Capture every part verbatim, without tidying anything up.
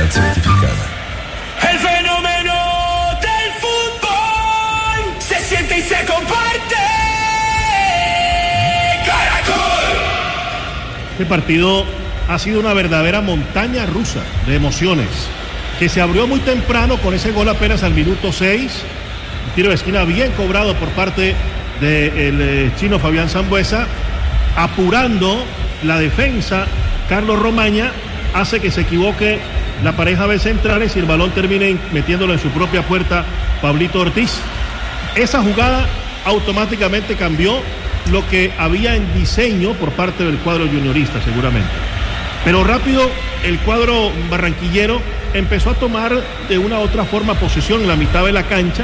calidad certificada. El fenómeno del fútbol se siente y se comparte. ¡Caracol! Este partido ha sido una verdadera montaña rusa de emociones, que se abrió muy temprano con ese gol apenas al minuto seis. Un tiro de esquina bien cobrado por parte del eh, chino Fabián Sambueza, apurando la defensa. Carlos Romaña hace que se equivoque la pareja de centrales y el balón termine metiéndolo en su propia puerta Pablito Ortiz. Esa jugada automáticamente cambió lo que había en diseño por parte del cuadro juniorista, seguramente. Pero rápido el cuadro barranquillero empezó a tomar de una u otra forma posesión en la mitad de la cancha.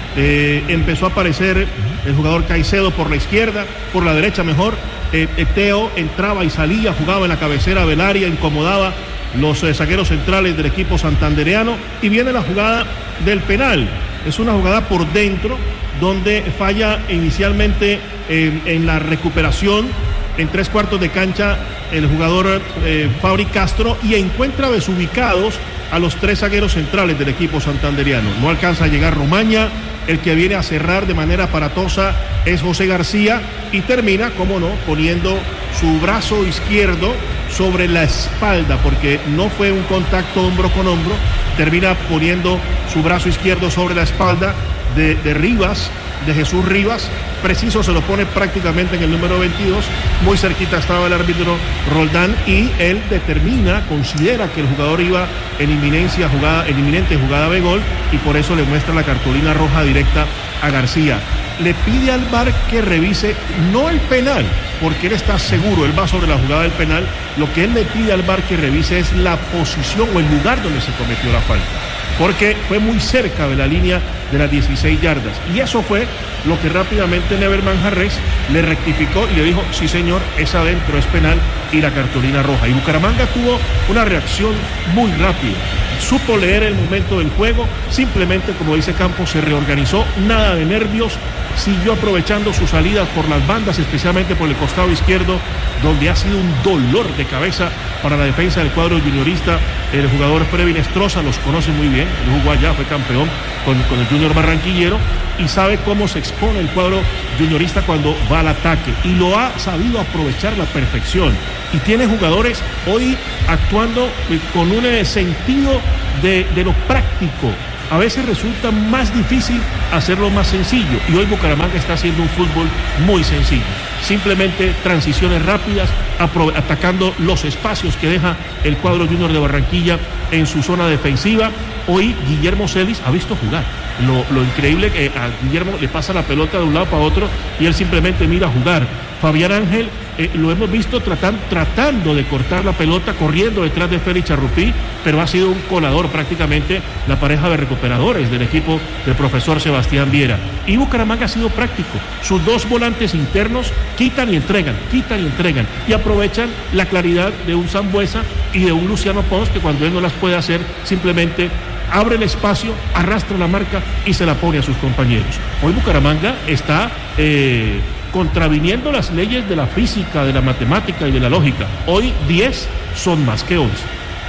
Eh, empezó a aparecer el jugador Caicedo por la izquierda, por la derecha mejor. Eh, Teo entraba y salía, jugaba en la cabecera del área, incomodaba los eh, zagueros centrales del equipo santandereano. Y viene la jugada del penal. Es una jugada por dentro donde falla inicialmente eh, en la recuperación en tres cuartos de cancha el jugador eh, Fabri Castro, y encuentra desubicados a los tres zagueros centrales del equipo santandereano. No alcanza a llegar Romaña. El que viene a cerrar de manera aparatosa es José García, y termina, como no, poniendo su brazo izquierdo sobre la espalda, porque no fue un contacto hombro con hombro. Termina poniendo su brazo izquierdo sobre la espalda de, de Rivas, de Jesús Rivas. Preciso se lo pone prácticamente en el número veintidós. Muy cerquita estaba el árbitro Roldán, y él determina, considera que el jugador iba en inminencia jugada, en inminente jugada de gol, y por eso le muestra la cartulina roja directa a García. Le pide al V A R que revise no el penal, porque él está seguro, él va sobre la jugada del penal. Lo que él le pide al V A R que revise es la posición o el lugar donde se cometió la falta, porque fue muy cerca de la línea de las dieciséis yardas, y eso fue lo que rápidamente Never Manjarres le rectificó y le dijo: sí señor, es adentro, es penal, y la cartulina roja. Y Bucaramanga tuvo una reacción muy rápida, supo leer el momento del juego, simplemente, como dice Campos, se reorganizó, nada de nervios, siguió aprovechando sus salidas por las bandas, especialmente por el costado izquierdo, donde ha sido un dolor de cabeza para la defensa del cuadro juniorista. El jugador Frevin Estroza los conoce muy bien, él jugó allá, fue campeón con, con el Junior barranquillero, y sabe cómo se expone el cuadro juniorista cuando va al ataque, y lo ha sabido aprovechar a la perfección, y tiene jugadores hoy actuando con un eh, sentido de, de lo práctico. A veces resulta más difícil hacerlo más sencillo, y hoy Bucaramanga está haciendo un fútbol muy sencillo, simplemente transiciones rápidas, atacando los espacios que deja el cuadro Junior de Barranquilla en su zona defensiva. Hoy Guillermo Celis ha visto jugar. Lo, lo increíble que a Guillermo le pasa la pelota de un lado para otro y él simplemente mira jugar. Fabián Ángel eh, lo hemos visto tratan, tratando de cortar la pelota, corriendo detrás de Félix Charrupí, pero ha sido un colador prácticamente la pareja de recuperadores del equipo del profesor Sebastián Viera. Y Bucaramanga ha sido práctico. Sus dos volantes internos quitan y entregan, quitan y entregan, y aprovechan la claridad de un Sambueza y de un Luciano Pons, que cuando él no las puede hacer, simplemente abre el espacio, arrastra la marca y se la pone a sus compañeros. Hoy Bucaramanga está eh, contraviniendo las leyes de la física, de la matemática y de la lógica. Hoy diez son más que once.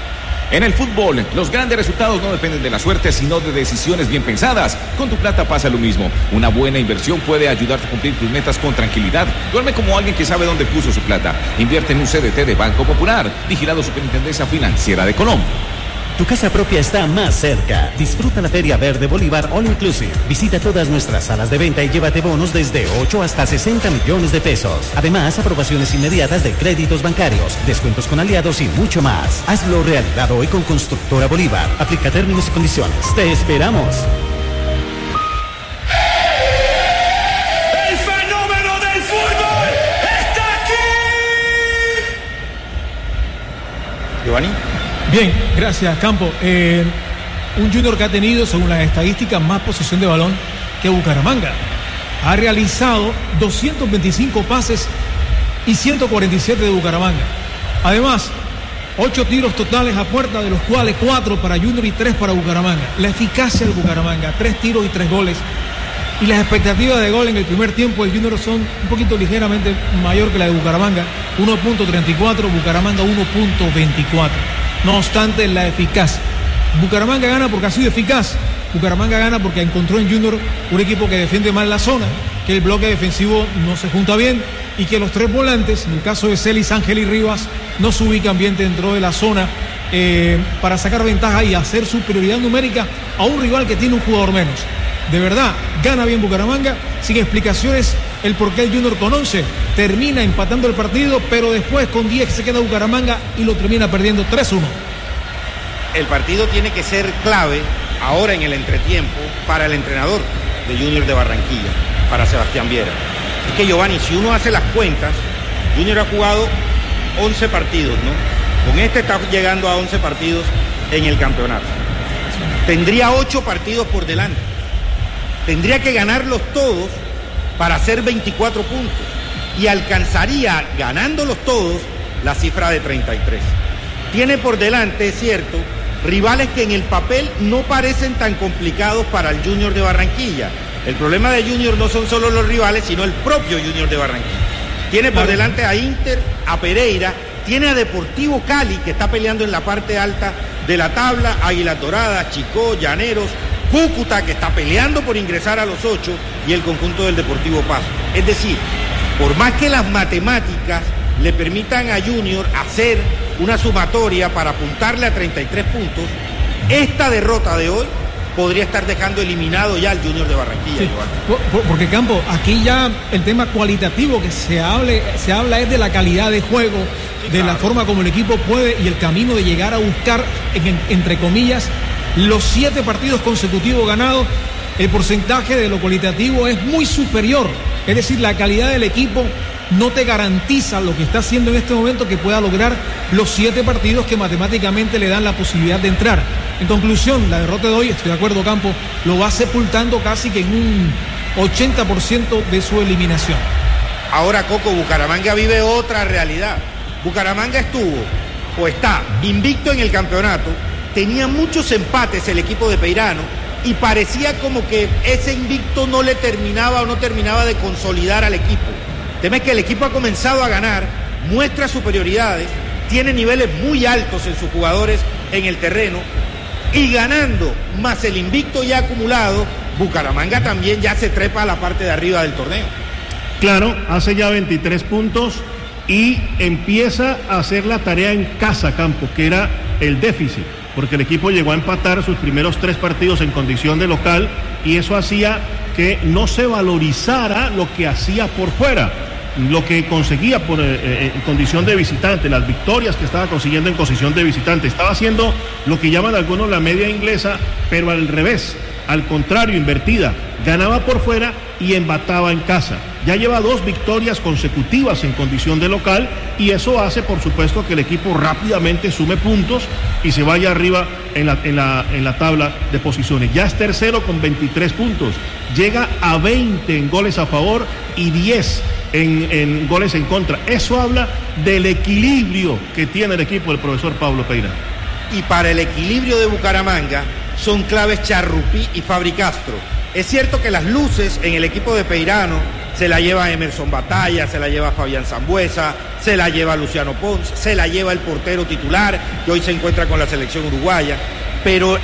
En el fútbol, los grandes resultados no dependen de la suerte, sino de decisiones bien pensadas. Con tu plata pasa lo mismo. Una buena inversión puede ayudarte a cumplir tus metas con tranquilidad. Duerme como alguien que sabe dónde puso su plata. Invierte en un C D T de Banco Popular, vigilado Superintendencia Financiera de Colombia. Tu casa propia está más cerca. Disfruta la Feria Verde Bolívar All Inclusive. Visita todas nuestras salas de venta y llévate bonos desde ocho hasta sesenta millones de pesos. Además, aprobaciones inmediatas de créditos bancarios, descuentos con aliados y mucho más. Hazlo realidad hoy con Constructora Bolívar. Aplica términos y condiciones. ¡Te esperamos! El fenómeno del fútbol está aquí. Giovanni. Bien, gracias, Campo. Eh, un Junior que ha tenido, según las estadísticas, más posesión de balón que Bucaramanga. Ha realizado doscientos veinticinco pases y ciento cuarenta y siete de Bucaramanga. Además, ocho tiros totales a puerta, de los cuales cuatro para Junior y tres para Bucaramanga. La eficacia del Bucaramanga, tres tiros y tres goles. Y las expectativas de gol en el primer tiempo del Junior son un poquito ligeramente mayor que la de Bucaramanga. uno punto treinta y cuatro, Bucaramanga uno punto veinticuatro. No obstante, la eficacia Bucaramanga gana porque ha sido eficaz. Bucaramanga gana porque encontró en Junior un equipo que defiende mal la zona, que el bloque defensivo no se junta bien y que los tres volantes, en el caso de Celis, Ángel y Rivas, no se ubican bien dentro de la zona eh, para sacar ventaja y hacer superioridad numérica a un rival que tiene un jugador menos. De verdad, gana bien Bucaramanga, sin explicaciones el por qué el Junior con once termina empatando el partido, pero después con diez se queda Bucaramanga y lo termina perdiendo tres uno. El partido tiene que ser clave ahora en el entretiempo para el entrenador de Junior de Barranquilla, para Sebastián Viera. Es que, Giovanni, si uno hace las cuentas, Junior ha jugado once partidos, ¿no? Con este está llegando a once partidos en el campeonato. Tendría ocho partidos por delante. Tendría que ganarlos todos para hacer veinticuatro puntos. Y alcanzaría, ganándolos todos, la cifra de treinta y tres. Tiene por delante, es cierto, rivales que en el papel no parecen tan complicados para el Junior de Barranquilla. El problema de Junior no son solo los rivales, sino el propio Junior de Barranquilla. Tiene por delante a Inter, a Pereira, tiene a Deportivo Cali, que está peleando en la parte alta de la tabla, Águilas Doradas, Chicó, Llaneros, Cúcuta, que está peleando por ingresar a los ocho, y el conjunto del Deportivo Pasto. Es decir, por más que las matemáticas le permitan a Junior hacer una sumatoria para apuntarle a treinta y tres puntos, esta derrota de hoy podría estar dejando eliminado ya al Junior de Barranquilla. Sí, por, porque Campo, aquí ya el tema cualitativo que se hable, se habla es de la calidad de juego, sí, de claro, la forma como el equipo puede y el camino de llegar a buscar, en, entre comillas, los siete partidos consecutivos ganados. El porcentaje de lo cualitativo es muy superior, es decir, la calidad del equipo no te garantiza lo que está haciendo en este momento que pueda lograr los siete partidos que matemáticamente le dan la posibilidad de entrar. En conclusión, la derrota de hoy, estoy de acuerdo, Campo, lo va sepultando casi que en un ochenta por ciento de su eliminación. Ahora, Coco, Bucaramanga vive otra realidad. Bucaramanga estuvo, o está, invicto en el campeonato, tenía muchos empates el equipo de Peirano, y parecía como que ese invicto no le terminaba o no terminaba de consolidar al equipo. Teme que el equipo ha comenzado a ganar, muestra superioridades, tiene niveles muy altos en sus jugadores en el terreno, y ganando más el invicto ya acumulado, Bucaramanga también ya se trepa a la parte de arriba del torneo. Claro, hace ya veintitrés puntos y empieza a hacer la tarea en casa, Campo, que era el déficit, porque el equipo llegó a empatar sus primeros tres partidos en condición de local y eso hacía que no se valorizara lo que hacía por fuera, lo que conseguía por, eh, en condición de visitante, las victorias que estaba consiguiendo en condición de visitante. Estaba haciendo lo que llaman algunos la media inglesa, pero al revés, al contrario, invertida. Ganaba por fuera y embataba en casa. Ya lleva dos victorias consecutivas en condición de local y eso hace, por supuesto, que el equipo rápidamente sume puntos y se vaya arriba en la, en la, en la tabla de posiciones. Ya es tercero con veintitrés puntos. Llega a veinte en goles a favor y diez en, en goles en contra. Eso habla del equilibrio que tiene el equipo del profesor Pablo Peirano. Y para el equilibrio de Bucaramanga son claves Charrupí y Fabri Castro. Es cierto que las luces en el equipo de Peirano se la lleva Emerson Batalla, se la lleva Fabián Sambuesa, se la lleva Luciano Pons, se la lleva el portero titular, que hoy se encuentra con la selección uruguaya, pero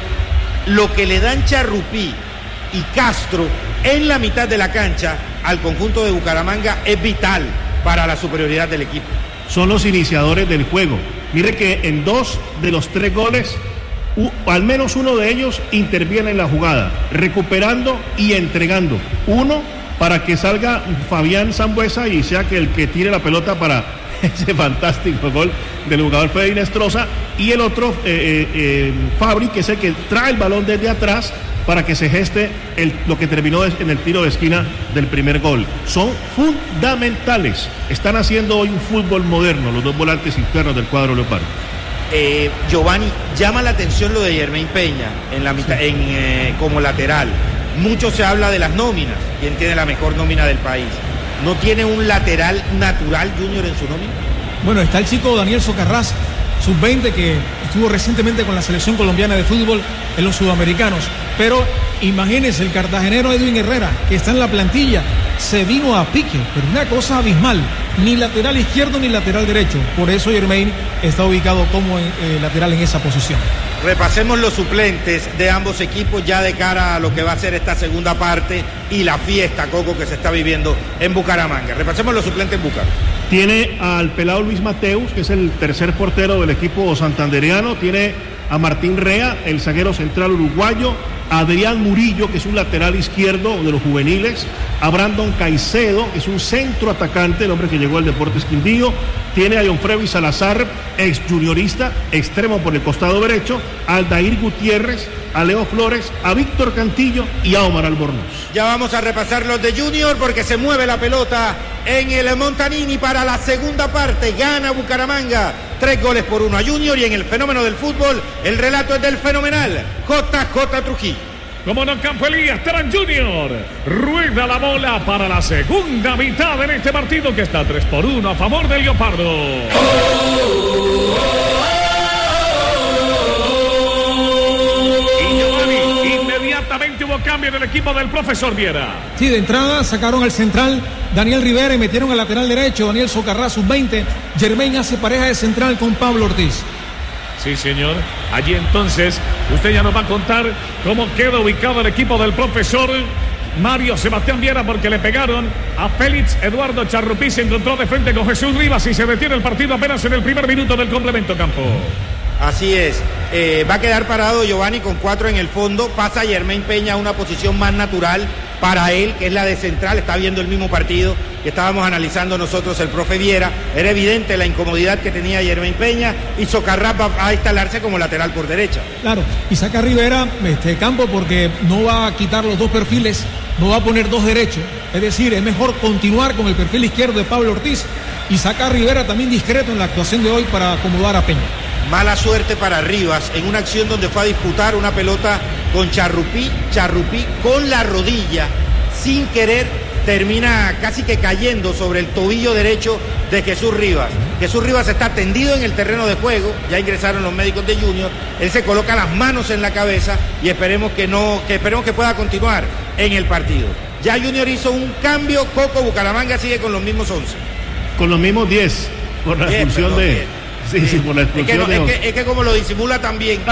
lo que le dan Charrupí y Castro en la mitad de la cancha al conjunto de Bucaramanga es vital para la superioridad del equipo. Son los iniciadores del juego. Mire que en dos de los tres goles, u, al menos uno de ellos interviene en la jugada, recuperando y entregando. Uno para que salga Fabián Sambuesa y sea que el que tire la pelota para ese fantástico gol del jugador Fede Inestrosa, y el otro, eh, eh, Fabri, que es el que trae el balón desde atrás para que se geste el, lo que terminó en el tiro de esquina del primer gol. Son fundamentales. Están haciendo hoy un fútbol moderno los dos volantes internos del cuadro leopardo. Eh, Giovanni, llama la atención lo de Yermain Peña en la mitad, sí. en, eh, como lateral. Mucho se habla de las nóminas, quién tiene la mejor nómina del país. ¿No tiene un lateral natural Junior en su nómina? Bueno, está el chico Daniel Socarrás, sub veinte que estuvo recientemente con la selección colombiana de fútbol en los sudamericanos. Pero imagínense, el cartagenero Edwin Herrera, que está en la plantilla, se vino a pique, pero una cosa abismal, ni lateral izquierdo ni lateral derecho. Por eso Jermaine está ubicado como eh, lateral en esa posición. Repasemos los suplentes de ambos equipos ya de cara a lo que va a ser esta segunda parte y la fiesta, Coco, que se está viviendo en Bucaramanga. Repasemos los suplentes en Bucaramanga. Tiene al pelado Luis Mateus, que es el tercer portero del equipo santandereano. Tiene a Martín Rea, el zaguero central uruguayo. A Adrián Murillo, que es un lateral izquierdo de los juveniles. A Brandon Caicedo, que es un centro atacante, el hombre que llegó al Deportes Quindío. Tiene a John Freddy Salazar, ex juniorista, extremo por el costado derecho. A Aldair Gutiérrez, a Leo Flores, a Víctor Cantillo y a Omar Albornoz. Ya vamos a repasar los de Junior porque se mueve la pelota en el Montanini para la segunda parte. Gana Bucaramanga, tres goles por uno a Junior, y en el fenómeno del fútbol el relato es del fenomenal J J Trujillo. Como no, Campo Elías, Terán Junior rueda la bola para la segunda mitad en este partido que está tres por uno a favor del Leopardo. Oh, oh, oh. Inmediatamente hubo cambio en el equipo del profesor Viera. Sí, de entrada sacaron al central Daniel Rivera y metieron al lateral derecho Daniel Socarrá, sub veinte. Jermaine hace pareja de central con Pablo Ortiz. Sí, señor. Allí entonces usted ya nos va a contar cómo queda ubicado el equipo del profesor Mario Sebastián Viera, porque le pegaron a Félix Eduardo Charrupí. Se encontró de frente con Jesús Rivas y se detiene el partido apenas en el primer minuto del complemento, Campo. Así es, eh, va a quedar parado Giovanni con cuatro en el fondo. Pasa Jermaine Peña a una posición más natural para él, que es la de central. Está viendo el mismo partido que estábamos analizando nosotros el profe Viera. Era evidente la incomodidad que tenía Jermaine Peña, y Socarrá va a instalarse como lateral por derecha. Claro, y saca Rivera este Campo porque no va a quitar los dos perfiles, no va a poner dos derechos. Es decir, es mejor continuar con el perfil izquierdo de Pablo Ortiz y saca a Rivera también discreto en la actuación de hoy para acomodar a Peña. Mala suerte para Rivas en una acción donde fue a disputar una pelota con Charrupí. Charrupí con la rodilla, sin querer, termina casi que cayendo sobre el tobillo derecho de Jesús Rivas. Jesús Rivas está tendido en el terreno de juego, ya ingresaron los médicos de Junior. Él se coloca las manos en la cabeza y esperemos que no, que esperemos que pueda continuar en el partido. Ya Junior hizo un cambio, Coco. Bucaramanga sigue con los mismos once. Con los mismos diez, por la diez, expulsión perdón, de... diez. Sí, sí, por la expulsión es que, no, de es, que, es que como lo disimula también.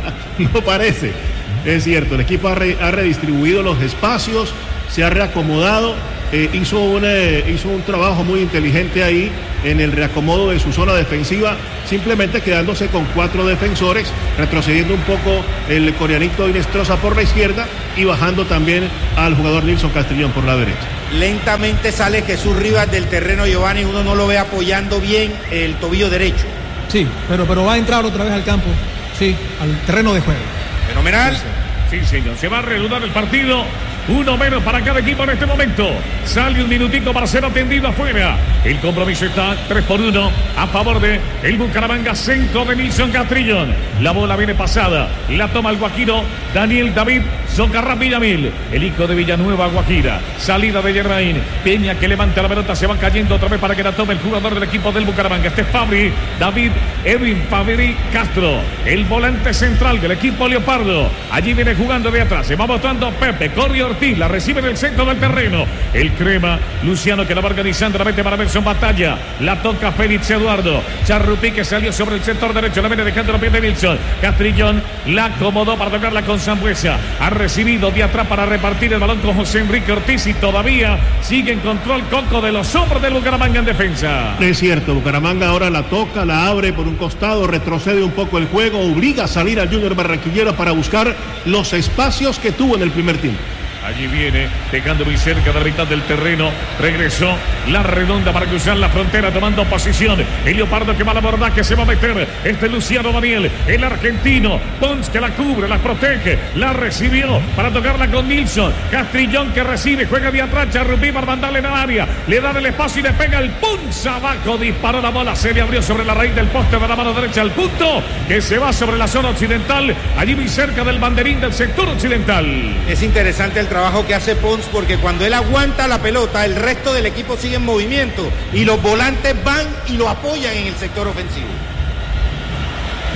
No parece. Es cierto, el equipo ha, re, ha redistribuido los espacios, se ha reacomodado, eh, hizo, un, eh, hizo un trabajo muy inteligente ahí en el reacomodo de su zona defensiva, simplemente quedándose con cuatro defensores, retrocediendo un poco el coreanito Inestrosa por la izquierda y bajando también al jugador Nilson Castrillón por la derecha. Lentamente sale Jesús Rivas del terreno, Giovanni, uno no lo ve apoyando bien el tobillo derecho. Sí, pero, pero va a entrar otra vez al campo, sí, al terreno de juego. Fenomenal. Sí, señor, se va a reanudar el partido. Uno menos para cada equipo en este momento. Sale un minutito para ser atendido afuera. El compromiso está tres por uno a favor de el Bucaramanga, centro de Nilson Castrillón. La bola viene pasada, la toma el guajiro Daniel David Socarrá Villamil, el hijo de Villanueva, Guajira. Salida de Jermaine Peña, que levanta la pelota, se va cayendo otra vez para que la tome el jugador del equipo del Bucaramanga. Este es Fabri, David Edwin Fabri Castro, el volante central del equipo Leopardo. Allí viene jugando de atrás, se va botando Pepe, corre Ortiz, la recibe en el centro del terreno. El crema Luciano, que la va organizando, la mete para Benson Batalla, la toca Félix Eduardo Charrupí, que salió sobre el sector derecho, la viene dejando los pies de Nilson Castrillón, la acomodó para tocarla con Sambuesa. Ha recibido de atrás para repartir el balón con José Enrique Ortiz y todavía sigue en control Coco de los hombros del Bucaramanga en defensa. Es cierto, Bucaramanga ahora la toca, la abre por un costado, retrocede un poco el juego, obliga a salir al Junior Barranquillero para buscar los espacios que tuvo en el primer tiempo. Allí viene, dejando muy cerca de la mitad del terreno. Regresó la redonda para cruzar la frontera, tomando posición. El Leopardo que va a la borda, que se va a meter. Este Luciano Daniel, el argentino. Pons, que la cubre, la protege. La recibió para tocarla con Nilson Castrillón, que recibe, juega de atrás. Charrupí para mandarle en el área. Le da el espacio y le pega el Pons abajo. Disparó la bola, se le abrió sobre la raíz del poste de la mano derecha al punto, que se va sobre la zona occidental. Allí muy cerca del banderín del sector occidental. Es interesante el trabajo que hace Pons, porque cuando él aguanta la pelota, el resto del equipo sigue en movimiento y los volantes van y lo apoyan en el sector ofensivo.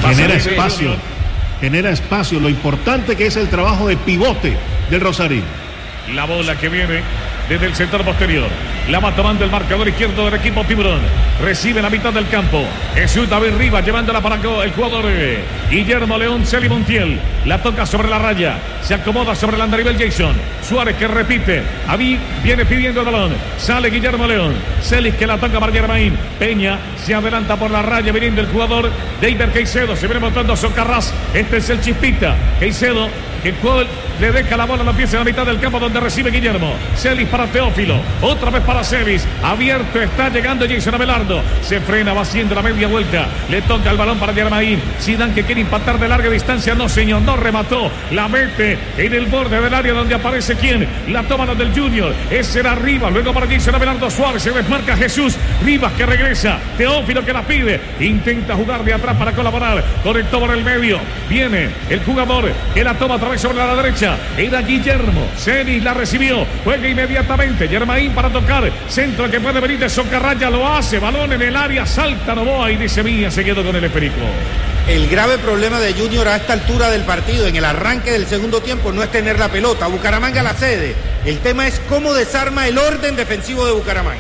Genera espacio, genera espacio. Lo importante que es el trabajo de pivote del Rosarino. La bola que viene desde el sector posterior. La va tomando el marcador izquierdo del equipo Tiburón. Recibe la mitad del campo. Jesús David Rivas llevándola para el jugador eh, Guillermo León Celi Montiel. La toca sobre la raya. Se acomoda sobre el andarivel Jason. Suárez que repite. Aví viene pidiendo el balón. Sale Guillermo León. Celis que la toca para Germain. Peña se adelanta por la raya viniendo el jugador David Caicedo. Se viene montando Socarrás. Este es el Chispita. Caicedo que el jugador le deja la bola a la pieza en la mitad del campo donde recibe Guillermo. Celis para Teófilo. Otra vez para Celis. Abierto está llegando Jason Abelardo. Se frena, va haciendo la media vuelta. Le toca el balón para Germain. Zidane que quiere impactar de larga distancia. No, señor, no remató. La mete en el borde del área donde aparece quién. La toma la del Junior. Ese era Rivas. Luego para Jason Abelardo Suárez. Se desmarca Jesús. Rivas que regresa. Teófilo que la pide. Intenta jugar de atrás para colaborar. Conectó por el medio. Viene el jugador que la toma otra vez sobre la derecha. Era Guillermo. Celis la recibió. Juega inmediatamente. Germain para tocar. Centro que puede venir de Socarraya. Lo hace. Balón en el área. Salta Novoa y dice Mía. Se quedó con el esférico. El grave problema de Junior a esta altura del partido, en el arranque del segundo tiempo, no es tener la pelota. Bucaramanga la cede. El tema es cómo desarma el orden defensivo de Bucaramanga.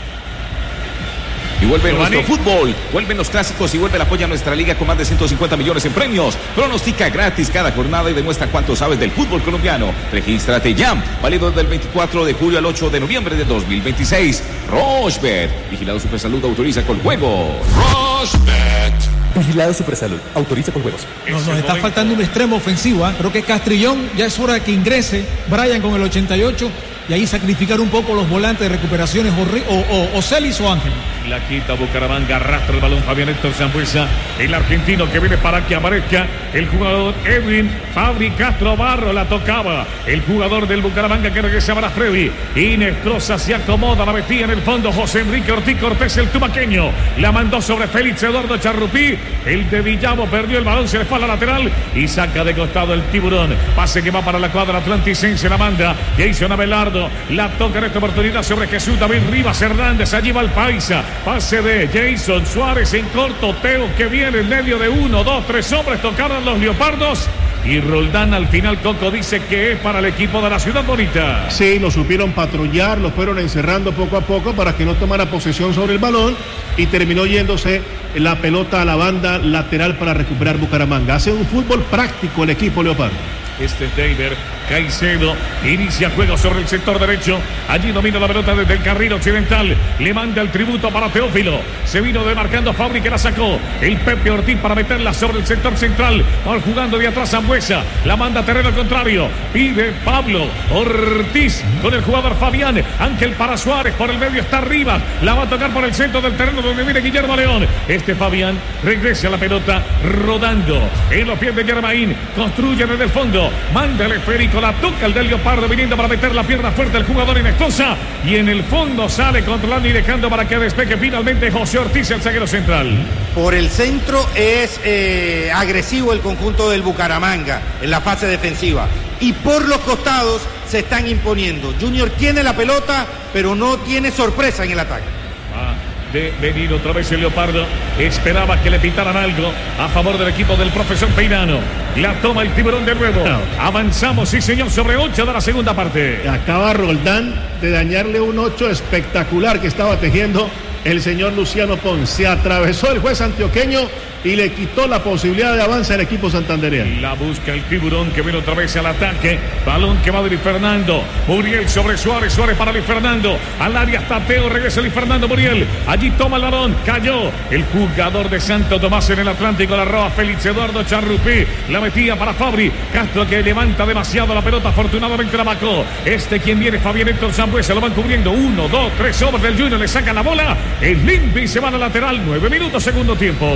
Y vuelve nuestro fútbol, vuelven los clásicos y vuelve el apoyo a nuestra liga con más de ciento cincuenta millones en premios. Pronostica gratis cada jornada y demuestra cuánto sabes del fútbol colombiano. Regístrate ya, válido del veinticuatro de julio al ocho de noviembre de dos mil veintiséis. Rochebet, vigilado Supersalud, autoriza con juego. Rochebet. Vigilado Supersalud, autoriza con juegos. Nos, nos está faltando un extremo ofensivo, ¿eh? Creo que Castrillón ya es hora de que ingrese. Brian con el ochenta y ocho y ahí sacrificar un poco los volantes de recuperaciones o, o, o Celis o Ángel. La quita Bucaramanga, arrastra el balón Fabián Héctor Sambuesa, el argentino que viene para que aparezca el jugador Edwin Fabri Castro Barro, la tocaba el jugador del Bucaramanga que regresa para Freddy. Inestrosa se acomoda, la metía en el fondo José Enrique Ortiz Cortés, el tumaqueño, la mandó sobre Félix Eduardo Charrupí, el de Villavo perdió el balón, se le fue a la lateral y saca de costado el Tiburón. Pase que va para la cuadra atlanticense, la manda Jason Abelardo, la toca en esta oportunidad sobre Jesús David Rivas Hernández, allí va el Paisa. Pase de Jason Suárez en corto. Teo que viene en medio de uno, dos, tres hombres. Tocaron los leopardos. Y Roldán al final, Coco, dice que es para el equipo de la Ciudad Bonita. Sí, lo supieron patrullar, lo fueron encerrando poco a poco para que no tomara posesión sobre el balón y terminó yéndose la pelota a la banda lateral para recuperar Bucaramanga. Hace un fútbol práctico el equipo leopardo. Este es David Caicedo, inicia juego sobre el sector derecho, allí domina la pelota desde el carril occidental, le manda el tributo para Teófilo, se vino demarcando Fabri que la sacó, el Pepe Ortiz para meterla sobre el sector central, va jugando de atrás Sambuesa, la manda a terreno contrario, pide Pablo Ortiz con el jugador Fabián, Ángel para Suárez, por el medio está arriba, la va a tocar por el centro del terreno donde viene Guillermo León, este Fabián regresa a la pelota rodando en los pies de Germain, construye desde el fondo, manda el esférico, la toca el del Leopardo viniendo para meter la pierna fuerte el jugador Inestrosa y en el fondo sale controlando y dejando para que despegue finalmente José Ortiz, el zaguero central. Por el centro es eh, agresivo el conjunto del Bucaramanga en la fase defensiva y por los costados se están imponiendo. Junior tiene la pelota pero no tiene sorpresa en el ataque. Ah. De venir otra vez el Leopardo, esperaba que le pitaran algo a favor del equipo del profesor Peinano. La toma el Tiburón de nuevo. No. Avanzamos, sí señor, sobre ocho de la segunda parte. Acaba Roldán de dañarle un ocho espectacular que estaba tejiendo el señor Luciano Ponce. Se atravesó el juez antioqueño y le quitó la posibilidad de avance al equipo santandereano. La busca el Tiburón que viene otra vez al ataque. Balón que va de Luis Fernando. Muriel sobre Suárez. Suárez para Luis Fernando. Al área está Teo. Regresa Luis Fernando Muriel. Allí toma el balón. Cayó el jugador de Santo Tomás en el Atlántico. La roba Félix Eduardo Charrupí. La metía para Fabri. Castro que levanta demasiado la pelota. Afortunadamente la bacó. Este quien viene Fabián Héctor Sambuesa. Lo van cubriendo. Uno, dos, tres hombres del Junior. Le sacan la bola. Es limpio y se va a la lateral. Nueve minutos, segundo tiempo.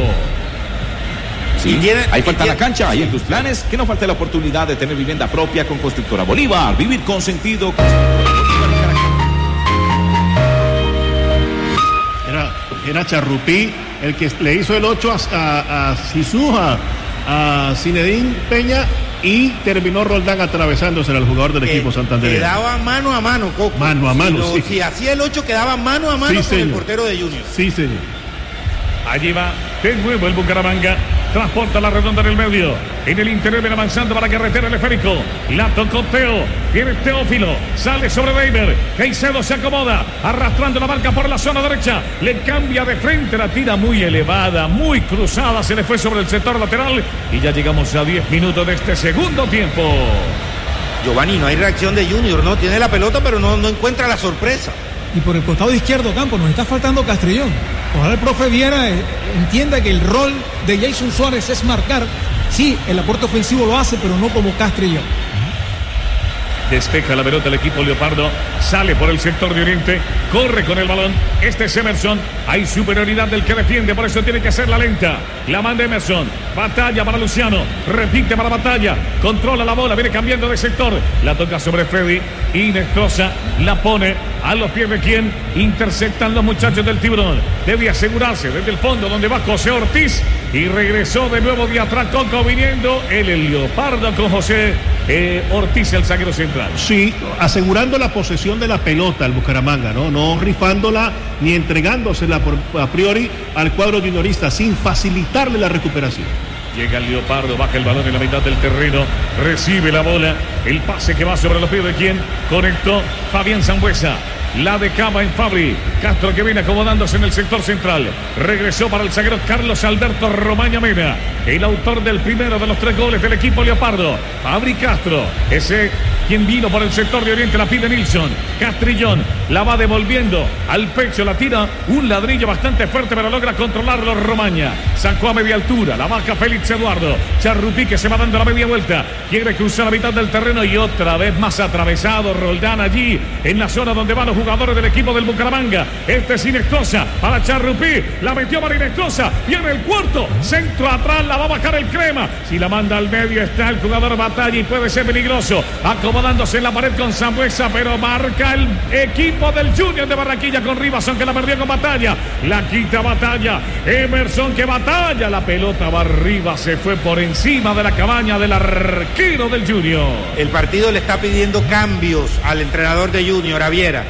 Sí, tiene, ahí falta la cancha, ahí en tus planes, que no falte la oportunidad de tener vivienda propia con Constructora Bolívar. Vivir con sentido. Era, era Charrupí el que le hizo el ocho a, a, a Sisuja, a Zinedine Peña y terminó Roldán atravesándose al jugador del equipo santandereano. Quedaba mano a mano, Coco. Mano a mano, si, sí. lo, si hacía el ocho quedaba mano a mano sí, con señor. El portero de Junior. Sí, señor. Allí va de nuevo el Bucaramanga. transporta la redonda en el medio. En el interior viene avanzando para carretera el esférico. La tocó Teo. Viene Teófilo. Sale sobre Reimer. Caicedo se acomoda. Arrastrando la marca por la zona derecha. Le cambia de frente. La tira muy elevada, muy cruzada. Se le fue sobre el sector lateral. Y ya llegamos a diez minutos de este segundo tiempo. Giovanni, no hay reacción de Junior, ¿no? Tiene la pelota, pero no, no encuentra la sorpresa. Y por el costado izquierdo, Campo, nos está faltando Castrillón. Ojalá el profe Viera eh, entienda que el rol de Jason Suárez es marcar. Sí, el aporte ofensivo lo hace, pero no como Castrillón. Despeja la pelota el equipo Leopardo. Sale por el sector de oriente. Corre con el balón. Este es Emerson. Hay superioridad del que defiende. Por eso tiene que ser la lenta. La manda Emerson. Batalla para Luciano. Repite para Batalla. Controla la bola. Viene cambiando de sector. La toca sobre Freddy. Inestrosa. La pone a los pies de quien interceptan los muchachos del Tiburón. Debe asegurarse desde el fondo donde va José Ortiz. Y regresó de nuevo de atrás Coco viniendo el, el Leopardo con José eh, Ortiz, el zaguero central. Sí, asegurando la posesión de la pelota al Bucaramanga, ¿no? No rifándola ni entregándosela por, a priori al cuadro juniorista sin facilitarle la recuperación. Llega el Leopardo, baja el balón en la mitad del terreno, recibe la bola, el pase que va sobre los pies de quien conectó Fabián Sambuesa. La de Cava en Fabri. Castro que viene acomodándose en el sector central. Regresó para el zaguero Carlos Alberto Romaña Mena, el autor del primero de los tres goles del equipo Leopardo. Fabri Castro, ese quien vino por el sector de oriente, la pide Nilsson. Castrillón la va devolviendo al pecho, la tira un ladrillo bastante fuerte, pero logra controlarlo Romaña. Sacó a media altura, la baja Félix Eduardo. Charrupí que se va dando la media vuelta. Quiere cruzar la mitad del terreno y otra vez más atravesado Roldán allí en la zona donde van los jugadores del equipo del Bucaramanga. Este es Inestrosa para Charrupí. La metió para Inestrosa. Viene el cuarto. Centro atrás. La va a bajar el Crema. Si la manda al medio está el jugador Batalla y puede ser peligroso. Acomodándose en la pared con Sambuesa, pero marca el equipo del Junior de Barranquilla con Rivas, aunque la perdió con Batalla. La quita Batalla. Emerson que batalla. La pelota va arriba. Se fue por encima de la cabaña del arquero del Junior. El partido le está pidiendo cambios al entrenador de Junior, a Viera.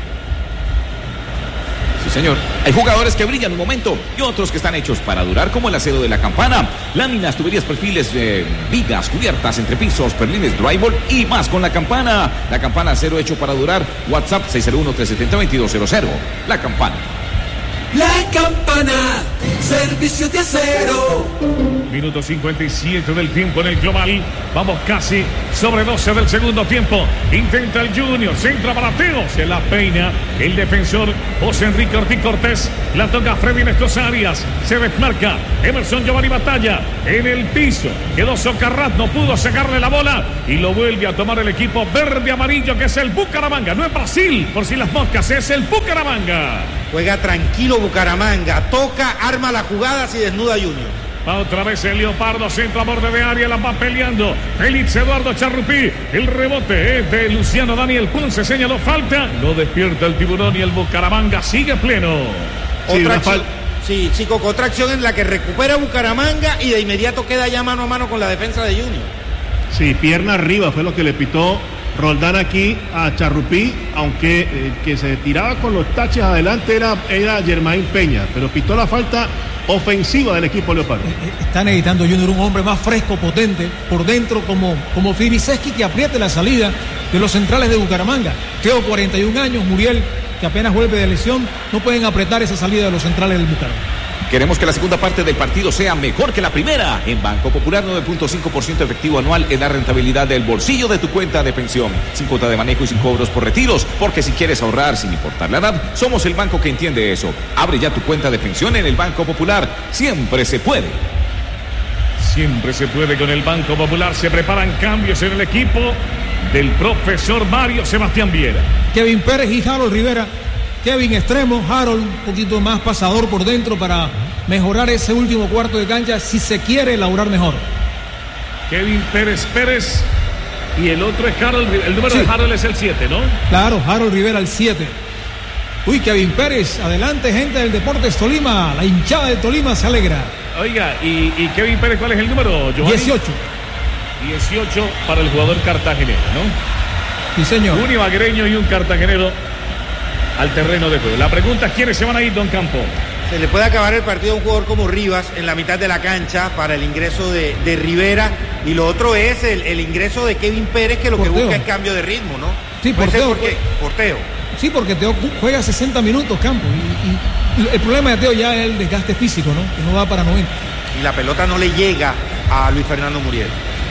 Sí, señor. Hay jugadores que brillan un momento y otros que están hechos para durar, como el acero de la campana. Láminas, tuberías, perfiles, eh, vigas, cubiertas, entrepisos, perlines, drywall y más con la campana. La campana acero hecho para durar. WhatsApp seis cero uno, tres siete cero, dos cero cero. La campana. La campana, servicio de acero. Minuto cincuenta y siete del tiempo en el global. Vamos casi sobre doce del segundo tiempo. Intenta el Junior, centra para Teo. Se la peina el defensor José Enrique Ortiz Cortés. La toca Freddy Nestos Arias. Se desmarca Emerson Giovanni Batalla en el piso. Quedó Socarrat, no pudo sacarle la bola. Y lo vuelve a tomar el equipo verde-amarillo, que es el Bucaramanga. No es Brasil, por si las moscas, es el Bucaramanga. Juega tranquilo Bucaramanga, toca, arma la jugada y desnuda Junior. Va otra vez el Leopardo, centro a borde de área, la va peleando Félix Eduardo Charrupí. El rebote es de Luciano Daniel Ponce, señaló falta. No despierta el Tiburón y el Bucaramanga sigue pleno. Sí, otra acción, sí, sí, Coco, otra acción en la que recupera Bucaramanga y de inmediato queda ya mano a mano con la defensa de Junior. Sí, pierna arriba fue lo que le pitó Roldán aquí a Charrupí, aunque eh, que se tiraba con los taches adelante era, era Germain Peña, pero pitó la falta ofensiva del equipo Leopardo. Está necesitando Junior un hombre más fresco, potente, por dentro como, como Filiseski, que apriete la salida de los centrales de Bucaramanga. Teo, cuarenta y un años, Muriel, que apenas vuelve de lesión, no pueden apretar esa salida de los centrales del Bucaramanga. Queremos que la segunda parte del partido sea mejor que la primera. En Banco Popular, nueve punto cinco por ciento efectivo anual en la rentabilidad del bolsillo de tu cuenta de pensión. Sin cuota de manejo y sin cobros por retiros. Porque si quieres ahorrar sin importar la edad, somos el banco que entiende eso. Abre ya tu cuenta de pensión en el Banco Popular. Siempre se puede. Siempre se puede con el Banco Popular. Se preparan cambios en el equipo del profesor Mario Sebastián Viera. Kevin Pérez y Harold Rivera. Kevin extremo, Harold un poquito más pasador por dentro para mejorar ese último cuarto de cancha si se quiere elaborar mejor. Kevin Pérez Pérez y el otro es Harold, el número sí. de Harold es el siete, ¿no? Claro, Harold Rivera el siete. Uy, Kevin Pérez, adelante gente del Deportes Tolima, la hinchada de Tolima se alegra. Oiga, ¿y, y Kevin Pérez cuál es el número, Giovanni? dieciocho. dieciocho para el jugador cartagenero, ¿no? Sí, señor. Un ibaguereño y un cartagenero al terreno de juego. La pregunta es quiénes se van a ir, don Campo. Se le puede acabar el partido a un jugador como Rivas en la mitad de la cancha para el ingreso de, de Rivera, y lo otro es el, el ingreso de Kevin Pérez, que lo porteo. que busca es cambio de ritmo, ¿no? Sí, Puede porteo. ser porque, porteo. Sí, porque Teo juega sesenta minutos, Campo, y, y el problema de Teo ya es el desgaste físico, ¿no? Que no va para noventa. Y la pelota no le llega a Luis Fernando Muriel.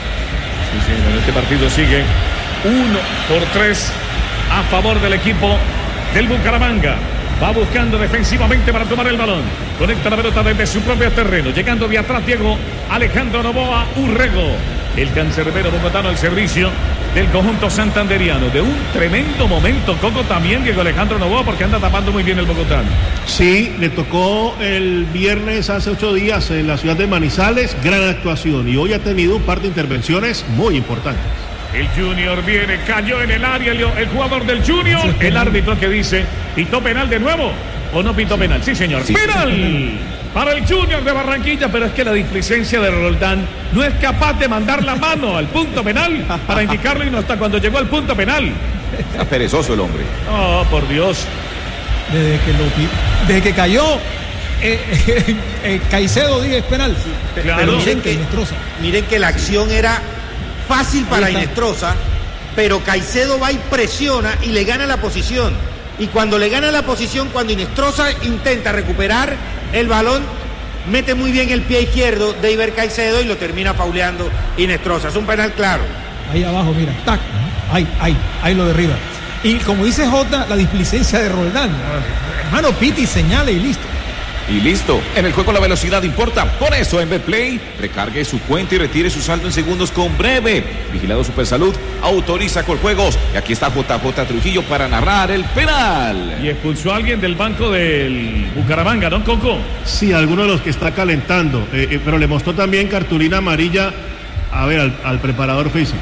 Sí, sí, en este partido sigue uno por tres a favor del equipo del Bucaramanga. Va buscando defensivamente para tomar el balón. Conecta la pelota desde su propio terreno. Llegando de atrás Diego Alejandro Novoa Urrego. El cancerbero bogotano al servicio del conjunto santanderiano. De un tremendo momento, Coco, también Diego Alejandro Novoa, porque anda tapando muy bien el bogotano. Sí, le tocó el viernes hace ocho días en la ciudad de Manizales, gran actuación, y hoy ha tenido un par de intervenciones muy importantes. El Junior viene, cayó en el área el, el jugador del Junior. El árbitro que dice, ¿pitó penal de nuevo o no pitó penal? Sí, señor. Sí. ¡Penal! Para el Junior de Barranquilla, pero es que la displicencia de Roldán no es capaz de mandar la mano al punto penal para indicarlo, y no hasta cuando llegó al punto penal. Está perezoso el hombre. Oh, por Dios. Desde que, lo, desde que cayó eh, eh, eh, Caicedo diez penal. Claro. Pero miren que, miren que la acción era fácil para Inestrosa, pero Caicedo va y presiona y le gana la posición. Y cuando le gana la posición, cuando Inestrosa intenta recuperar el balón, mete muy bien el pie izquierdo de Iber Caicedo y lo termina fauleando Inestrosa. Es un penal claro. Ahí abajo, mira, tac, ahí, ahí, ahí lo derriba. Y como dice Jota, la displicencia de Roldán. Hermano, piti, señale y listo. Y listo, en el juego la velocidad importa. Por eso en Betplay, recargue su cuenta y retire su saldo en segundos con Breve. Vigilado Supersalud, autoriza Coljuegos. Y aquí está J J Trujillo para narrar el penal. Y expulsó a alguien del banco del Bucaramanga, ¿no, Coco? Sí, alguno de los que está calentando, eh, eh, pero le mostró también cartulina amarilla, a ver, al, al preparador físico.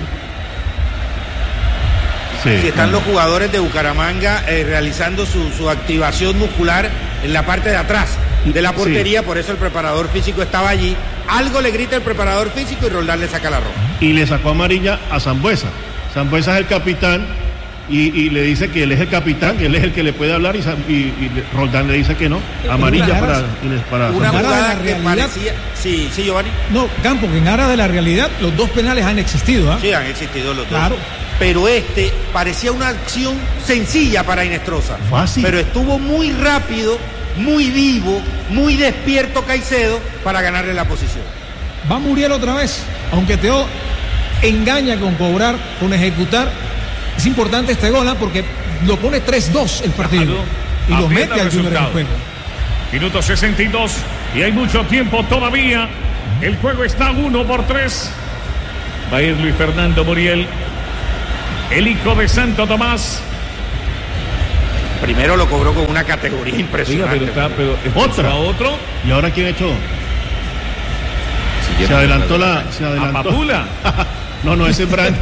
Sí. Si están los jugadores de Bucaramanga eh, realizando su, su activación muscular en la parte de atrás de la portería, sí. Por eso el preparador físico estaba allí. Algo le grita el preparador físico y Roldán le saca la roja. Y le sacó amarilla a Sambuesa. Sambuesa es el capitán y, y le dice que él es el capitán, que él es el que le puede hablar, y, y, y Roldán le dice que no. Amarilla para, para una jugada que realidad, parecía... Sí, sí, Giovanni. No, Campo, que en aras de la realidad los dos penales han existido, ¿eh? Sí, han existido los claro. dos. Pero este parecía una acción sencilla para Inestrosa. Fácil. Pero estuvo muy rápido, muy vivo, muy despierto Caicedo para ganarle la posición. Va Muriel otra vez, aunque Teo engaña con cobrar, con ejecutar. Es importante este gol, ¿eh? Porque lo pone tres dos el partido. Claro. Y lo Aprieta mete al Junior en el juego. Minuto sesenta y dos y hay mucho tiempo todavía. El juego está uno por tres. Va a ir Luis Fernando Muriel, el hijo de Santo Tomás. Primero lo cobró con una categoría impresionante. Oiga, pero está, pero otra. otro. ¿Y ahora quién echó? Se adelantó la... Se adelantó. ¿A Papula? No, no, ese es Brando.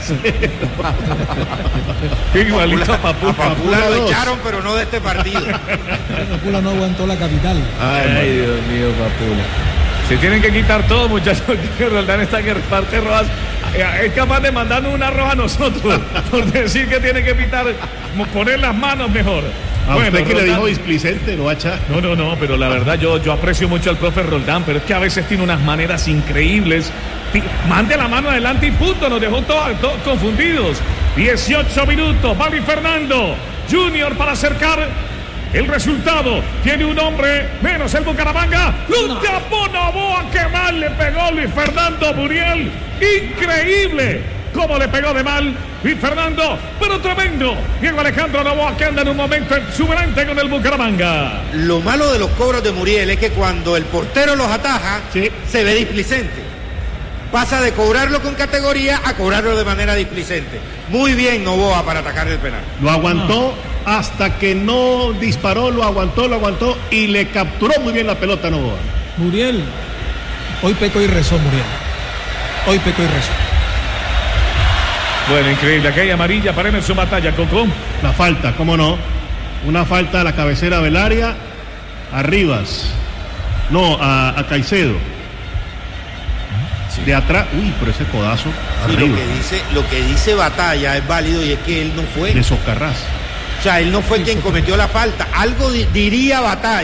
Igualito a Papula. A Papula lo echaron, pero no de este partido. Papula no aguantó la capital. Ay, Ay Dios mío, Papula. Se tienen que quitar todo, muchachos. Que Roldán está que reparte rojas. Es capaz de mandarnos una roja a nosotros por decir que tiene que pitar, poner las manos mejor. A bueno, usted que Roldán, le dijo displicente, lo va a echar. No, no, no, pero la verdad yo, yo aprecio mucho al profe Roldán, pero es que a veces tiene unas maneras increíbles. Mande la mano adelante y punto, nos dejó todos, todos confundidos. dieciocho minutos, va Luis Fernando Junior para acercar el resultado. Tiene un hombre menos el Bucaramanga. ¡Lo tapó Novoa! ¡Qué mal le pegó Luis Fernando Muriel! ¡Increíble! ¿Cómo le pegó de mal Luis Fernando? Pero tremendo. Diego Alejandro Novoa, que anda en un momento exuberante con el Bucaramanga. Lo malo de los cobros de Muriel es que cuando el portero los ataja, sí, se ve displicente. Pasa de cobrarlo con categoría a cobrarlo de manera displicente. Muy bien Novoa para atacar el penal. Lo aguantó no. hasta que no disparó, lo aguantó, lo aguantó y le capturó muy bien la pelota Novoa. Muriel, hoy pecó y rezó Muriel. Hoy pecó y rezó. Bueno, increíble. Aquí hay amarilla para Emerson Batalla, Coco. La falta, cómo no. Una falta a la cabecera del área, a Rivas. No, a, a Caicedo. Sí. De atrás, uy, pero ese codazo. Sí, lo que dice, lo que dice Batalla es válido y es que él no fue. De Socarrás. O sea, él no fue quien cometió la falta. Algo di- diría Batalla